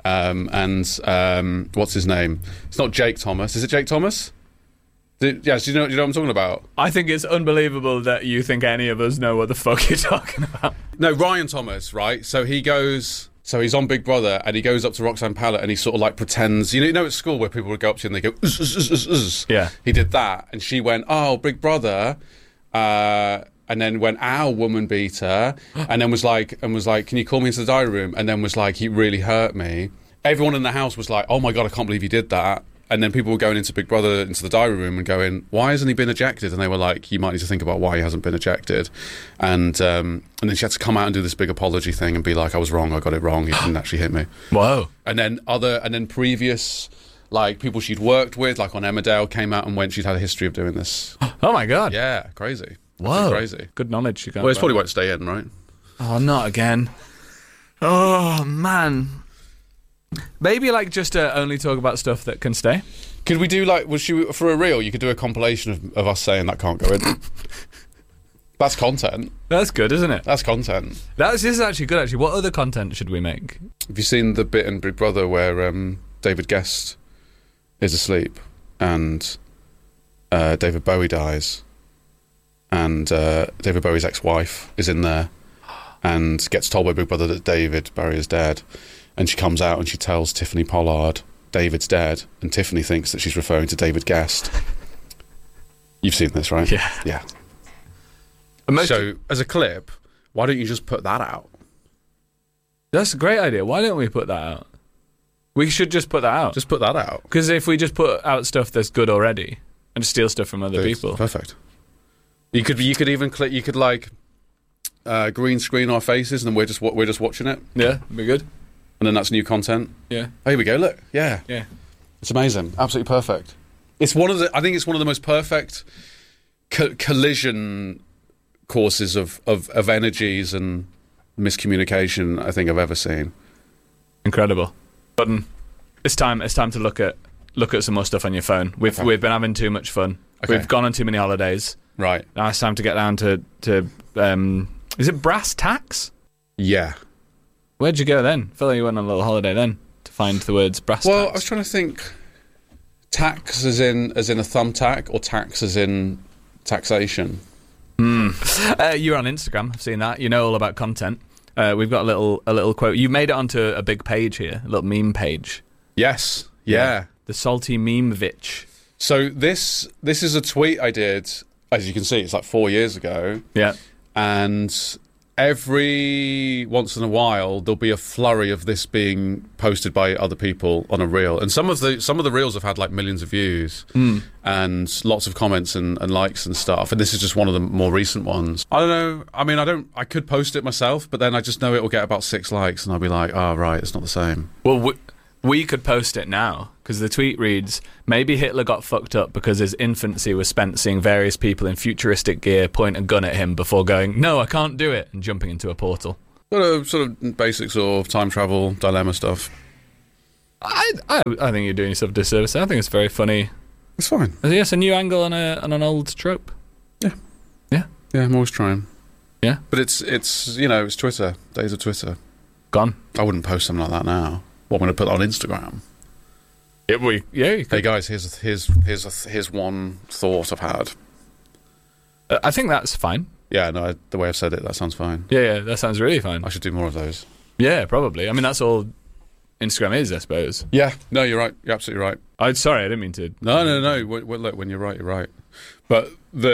[SPEAKER 22] and what's his name? It's not Jake Thomas. Is it Jake Thomas? Yes, do you know what I'm talking about?
[SPEAKER 23] I think it's unbelievable that you think any of us know what the fuck you're talking about.
[SPEAKER 22] No, Ryan Thomas, right? So he's on Big Brother and he goes up to Roxanne Pallett and he sort of like pretends, you know at school where people would go up to you and they go, uzz, uzz, uzz, uzz.
[SPEAKER 23] Yeah.
[SPEAKER 22] He did that and she went, oh, Big Brother, and then went, ow, woman beater, and then was like, can you call me into the diary room? And then was like, he really hurt me. Everyone in the house was like, oh my God, I can't believe he did that. And then people were going into Big Brother, into the diary room and going, why hasn't he been ejected? And they were like, you might need to think about why he hasn't been ejected. And then she had to come out and do this big apology thing and be like, I was wrong, I got it wrong, he didn't actually hit me.
[SPEAKER 23] Whoa.
[SPEAKER 22] And then previous, like, people she'd worked with, like on Emmerdale, came out and went, she'd had a history of doing this.
[SPEAKER 23] Oh my God.
[SPEAKER 22] Yeah, crazy.
[SPEAKER 23] Whoa.
[SPEAKER 22] Crazy.
[SPEAKER 23] Good knowledge you got.
[SPEAKER 22] Well, it's probably won't stay in, right?
[SPEAKER 23] Oh, not again. Oh, man. Maybe, like, just only talk about stuff that can stay.
[SPEAKER 22] Could we do, like, for a reel, you could do a compilation of us saying that can't go in. That's content.
[SPEAKER 23] That's good, isn't it?
[SPEAKER 22] That's content.
[SPEAKER 23] This is actually good, actually. What other content should we make?
[SPEAKER 22] Have you seen the bit in Big Brother where David Guest is asleep and David Bowie dies? And David Bowie's ex-wife is in there and gets told by Big Brother that David Bowie is dead. And she comes out and she tells Tiffany Pollard David's dead, and Tiffany thinks that she's referring to David Guest. You've seen this, right?
[SPEAKER 23] Yeah.
[SPEAKER 22] Yeah. So, as a clip, why don't you just put that out?
[SPEAKER 23] That's a great idea. Why don't we put that out? We should just put that out.
[SPEAKER 22] Just put that out.
[SPEAKER 23] Because if we just put out stuff that's good already and steal stuff from other people.
[SPEAKER 22] Perfect. You could even click. You could like green screen our faces, and then we're just watching it.
[SPEAKER 23] Yeah, be good.
[SPEAKER 22] And then that's new content.
[SPEAKER 23] Yeah.
[SPEAKER 22] Oh, here we go. Look. Yeah.
[SPEAKER 23] Yeah.
[SPEAKER 22] It's amazing. Absolutely perfect. I think it's one of the most perfect collision courses of energies and miscommunication I think I've ever seen.
[SPEAKER 23] Incredible. Button. It's time to look at some more stuff on your phone. We've been having too much fun.
[SPEAKER 22] Okay.
[SPEAKER 23] We've gone on too many holidays.
[SPEAKER 22] Right.
[SPEAKER 23] Now it's time to get down to is it brass tacks?
[SPEAKER 22] Yeah.
[SPEAKER 23] Where'd you go then? I feel like you went on a little holiday then to find the words brass tacks.
[SPEAKER 22] Well, I was trying to think tax as in a thumbtack or tax as in taxation.
[SPEAKER 23] You're on Instagram. I've seen that. You know all about content. We've got a little quote. You made it onto a big page here, a little meme page.
[SPEAKER 22] Yes. Yeah.
[SPEAKER 23] The salty meme-vitch.
[SPEAKER 22] So this is a tweet I did. As you can see, it's like 4 years ago.
[SPEAKER 23] Yeah.
[SPEAKER 22] And every once in a while there'll be a flurry of this being posted by other people on a reel, and some of the reels have had like millions of views and lots of comments and likes and stuff, and this is just one of the more recent ones. I don't know, I mean, I could post it myself, but then I just know it will get about 6 likes and I'll be like, oh right, it's not the same.
[SPEAKER 23] Well, we could post it now, because the tweet reads, maybe Hitler got fucked up because his infancy was spent seeing various people in futuristic gear point a gun at him before going, no, I can't do it, and jumping into a portal.
[SPEAKER 22] Sort of basic sort of time travel dilemma stuff.
[SPEAKER 23] I think you're doing yourself a disservice. I think it's very funny.
[SPEAKER 22] It's fine.
[SPEAKER 23] Yes, a new angle on an old trope.
[SPEAKER 22] Yeah. I'm always trying.
[SPEAKER 23] Yeah,
[SPEAKER 22] but it's it's Twitter. Days of Twitter.
[SPEAKER 23] Gone.
[SPEAKER 22] I wouldn't post something like that now. What, I'm going to put it on Instagram?
[SPEAKER 23] Hey
[SPEAKER 22] guys, here's one thought I've had.
[SPEAKER 23] I think that's fine.
[SPEAKER 22] Yeah, no, the way I've said it, that sounds fine.
[SPEAKER 23] Yeah, that sounds really fine.
[SPEAKER 22] I should do more of those.
[SPEAKER 23] Yeah, probably. I mean, that's all Instagram is, I suppose.
[SPEAKER 22] Yeah, no, you're right. You're absolutely right.
[SPEAKER 23] Sorry, I didn't mean to.
[SPEAKER 22] No. Look, when you're right, you're right. But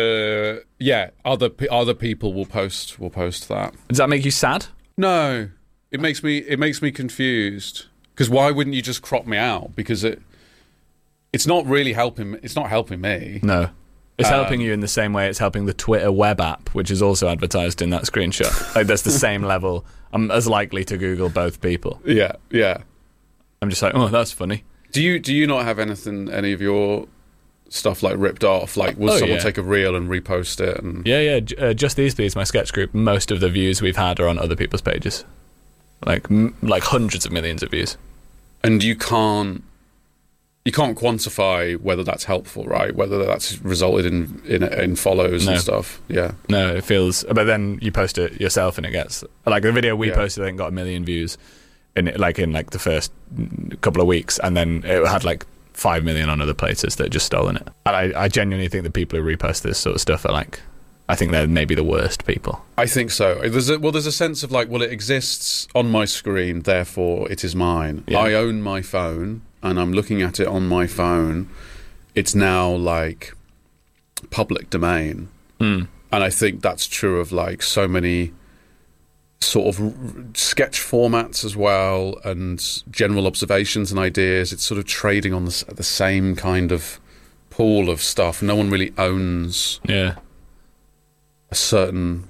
[SPEAKER 22] other people will post that.
[SPEAKER 23] Does that make you sad?
[SPEAKER 22] No, it makes me confused. Because why wouldn't you just crop me out? Because it's not really helping. It's not helping me.
[SPEAKER 23] No, it's helping you in the same way it's helping the Twitter web app, which is also advertised in that screenshot. Like, that's the same level. I'm as likely to Google both people.
[SPEAKER 22] Yeah.
[SPEAKER 23] I'm just like, oh, that's funny.
[SPEAKER 22] Do you not have any of your stuff like ripped off? Like, will someone take a reel and repost it? And
[SPEAKER 23] Just These Bees, my sketch group. Most of the views we've had are on other people's pages. Like hundreds of millions of views.
[SPEAKER 22] And you can't quantify whether that's helpful, right? Whether that's resulted in follows and stuff. Yeah.
[SPEAKER 23] No, it feels. But then you post it yourself, and it gets like the video we posted. I think got 1 million views in the first couple of weeks, and then it had like 5 million on other places that had just stolen it. And I genuinely think the people who repost this sort of stuff are like, I think they're maybe the worst people.
[SPEAKER 22] I think so. There's a sense of like, well, it exists on my screen, therefore it is mine. Yeah. I own my phone, and I'm looking at it on my phone. It's now like public domain. And I think that's true of like so many sort of sketch formats as well, and general observations and ideas. It's sort of trading on the same kind of pool of stuff. No one really owns certain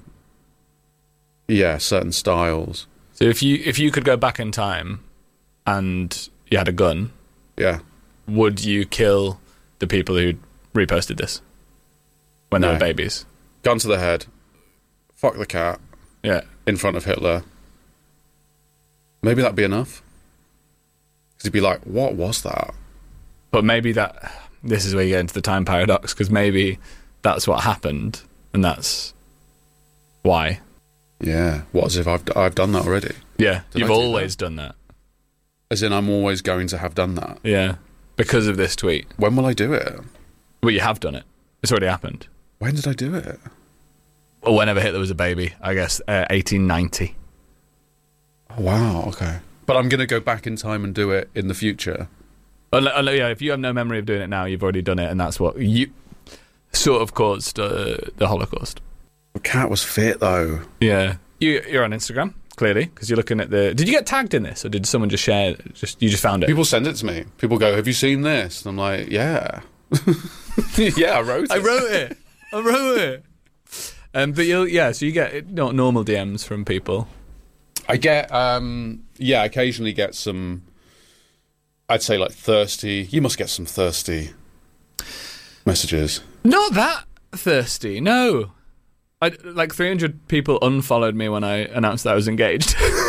[SPEAKER 22] styles.
[SPEAKER 23] So if you could go back in time and you had a gun, would you kill the people who reposted this when they were babies?
[SPEAKER 22] Gun to the head, fuck the cat, in front of Hitler. Maybe that'd be enough. Because he'd be like, what was that?
[SPEAKER 23] But maybe this is where you get into the time paradox, because maybe that's what happened. And that's why.
[SPEAKER 22] Yeah. What, as if I've done that already?
[SPEAKER 23] Yeah. You've always done that.
[SPEAKER 22] As in, I'm always going to have done that?
[SPEAKER 23] Yeah. Because of this tweet.
[SPEAKER 22] When will I do it?
[SPEAKER 23] Well, you have done it. It's already happened.
[SPEAKER 22] When did I do it?
[SPEAKER 23] Well, whenever Hitler was a baby, I guess 1890.
[SPEAKER 22] Oh, wow, okay. But I'm going to go back in time and do it in the future?
[SPEAKER 23] If you have no memory of doing it now, you've already done it, and that's what you sort of caused the Holocaust.
[SPEAKER 22] The cat was fit, though.
[SPEAKER 23] Yeah. You're on Instagram, clearly, because you're looking at the... Did you get tagged in this, or did someone just share... You just found it?
[SPEAKER 22] People send it to me. People go, have you seen this? And I'm like, yeah. Yeah, I wrote it.
[SPEAKER 23] I wrote it. But so you get normal DMs from people.
[SPEAKER 22] I get, occasionally get some, I'd say like thirsty... You must get some thirsty messages.
[SPEAKER 23] Not that thirsty, no. Like 300 people unfollowed me when I announced that I was engaged.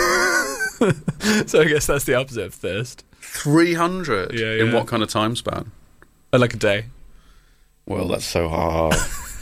[SPEAKER 23] So I guess that's the opposite of thirst.
[SPEAKER 22] 300? Yeah. In what kind of time span?
[SPEAKER 23] Like a day.
[SPEAKER 22] Well, that's so hard.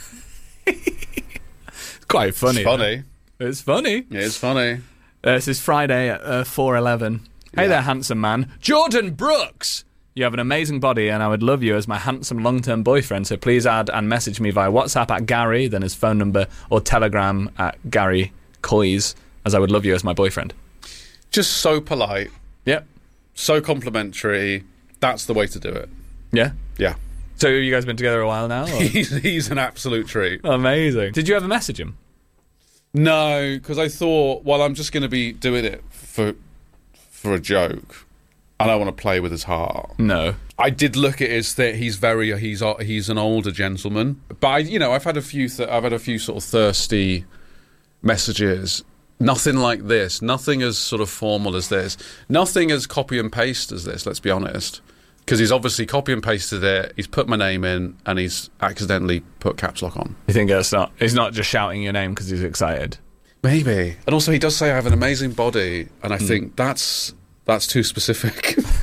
[SPEAKER 23] It's quite funny.
[SPEAKER 22] It's funny.
[SPEAKER 23] It's funny.
[SPEAKER 22] Yeah, it's funny.
[SPEAKER 23] This is Friday at 4:11. Hey there, handsome man. Jordan Brooks! You have an amazing body, and I would love you as my handsome long-term boyfriend, so please add and message me via WhatsApp at Gary, then his phone number, or Telegram at Gary Coys, as I would love you as my boyfriend.
[SPEAKER 22] Just so polite.
[SPEAKER 23] Yep.
[SPEAKER 22] So complimentary. That's the way to do it.
[SPEAKER 23] Yeah?
[SPEAKER 22] Yeah.
[SPEAKER 23] So you guys been together a while now? Or?
[SPEAKER 22] He's an absolute treat.
[SPEAKER 23] Amazing. Did you ever message him?
[SPEAKER 22] No, because I thought, well, I'm just going to be doing it for a joke. I don't want to play with his heart.
[SPEAKER 23] No.
[SPEAKER 22] I did look at his thing. He's an older gentleman, but I've had a few sort of thirsty messages. Nothing like this. Nothing as sort of formal as this. Nothing as copy and paste as this. Let's be honest, because he's obviously copy and pasted it. He's put my name in, and he's accidentally put caps lock on.
[SPEAKER 23] You think he's not just shouting your name because he's excited?
[SPEAKER 22] Maybe. And also, he does say I have an amazing body, and I think that's too specific.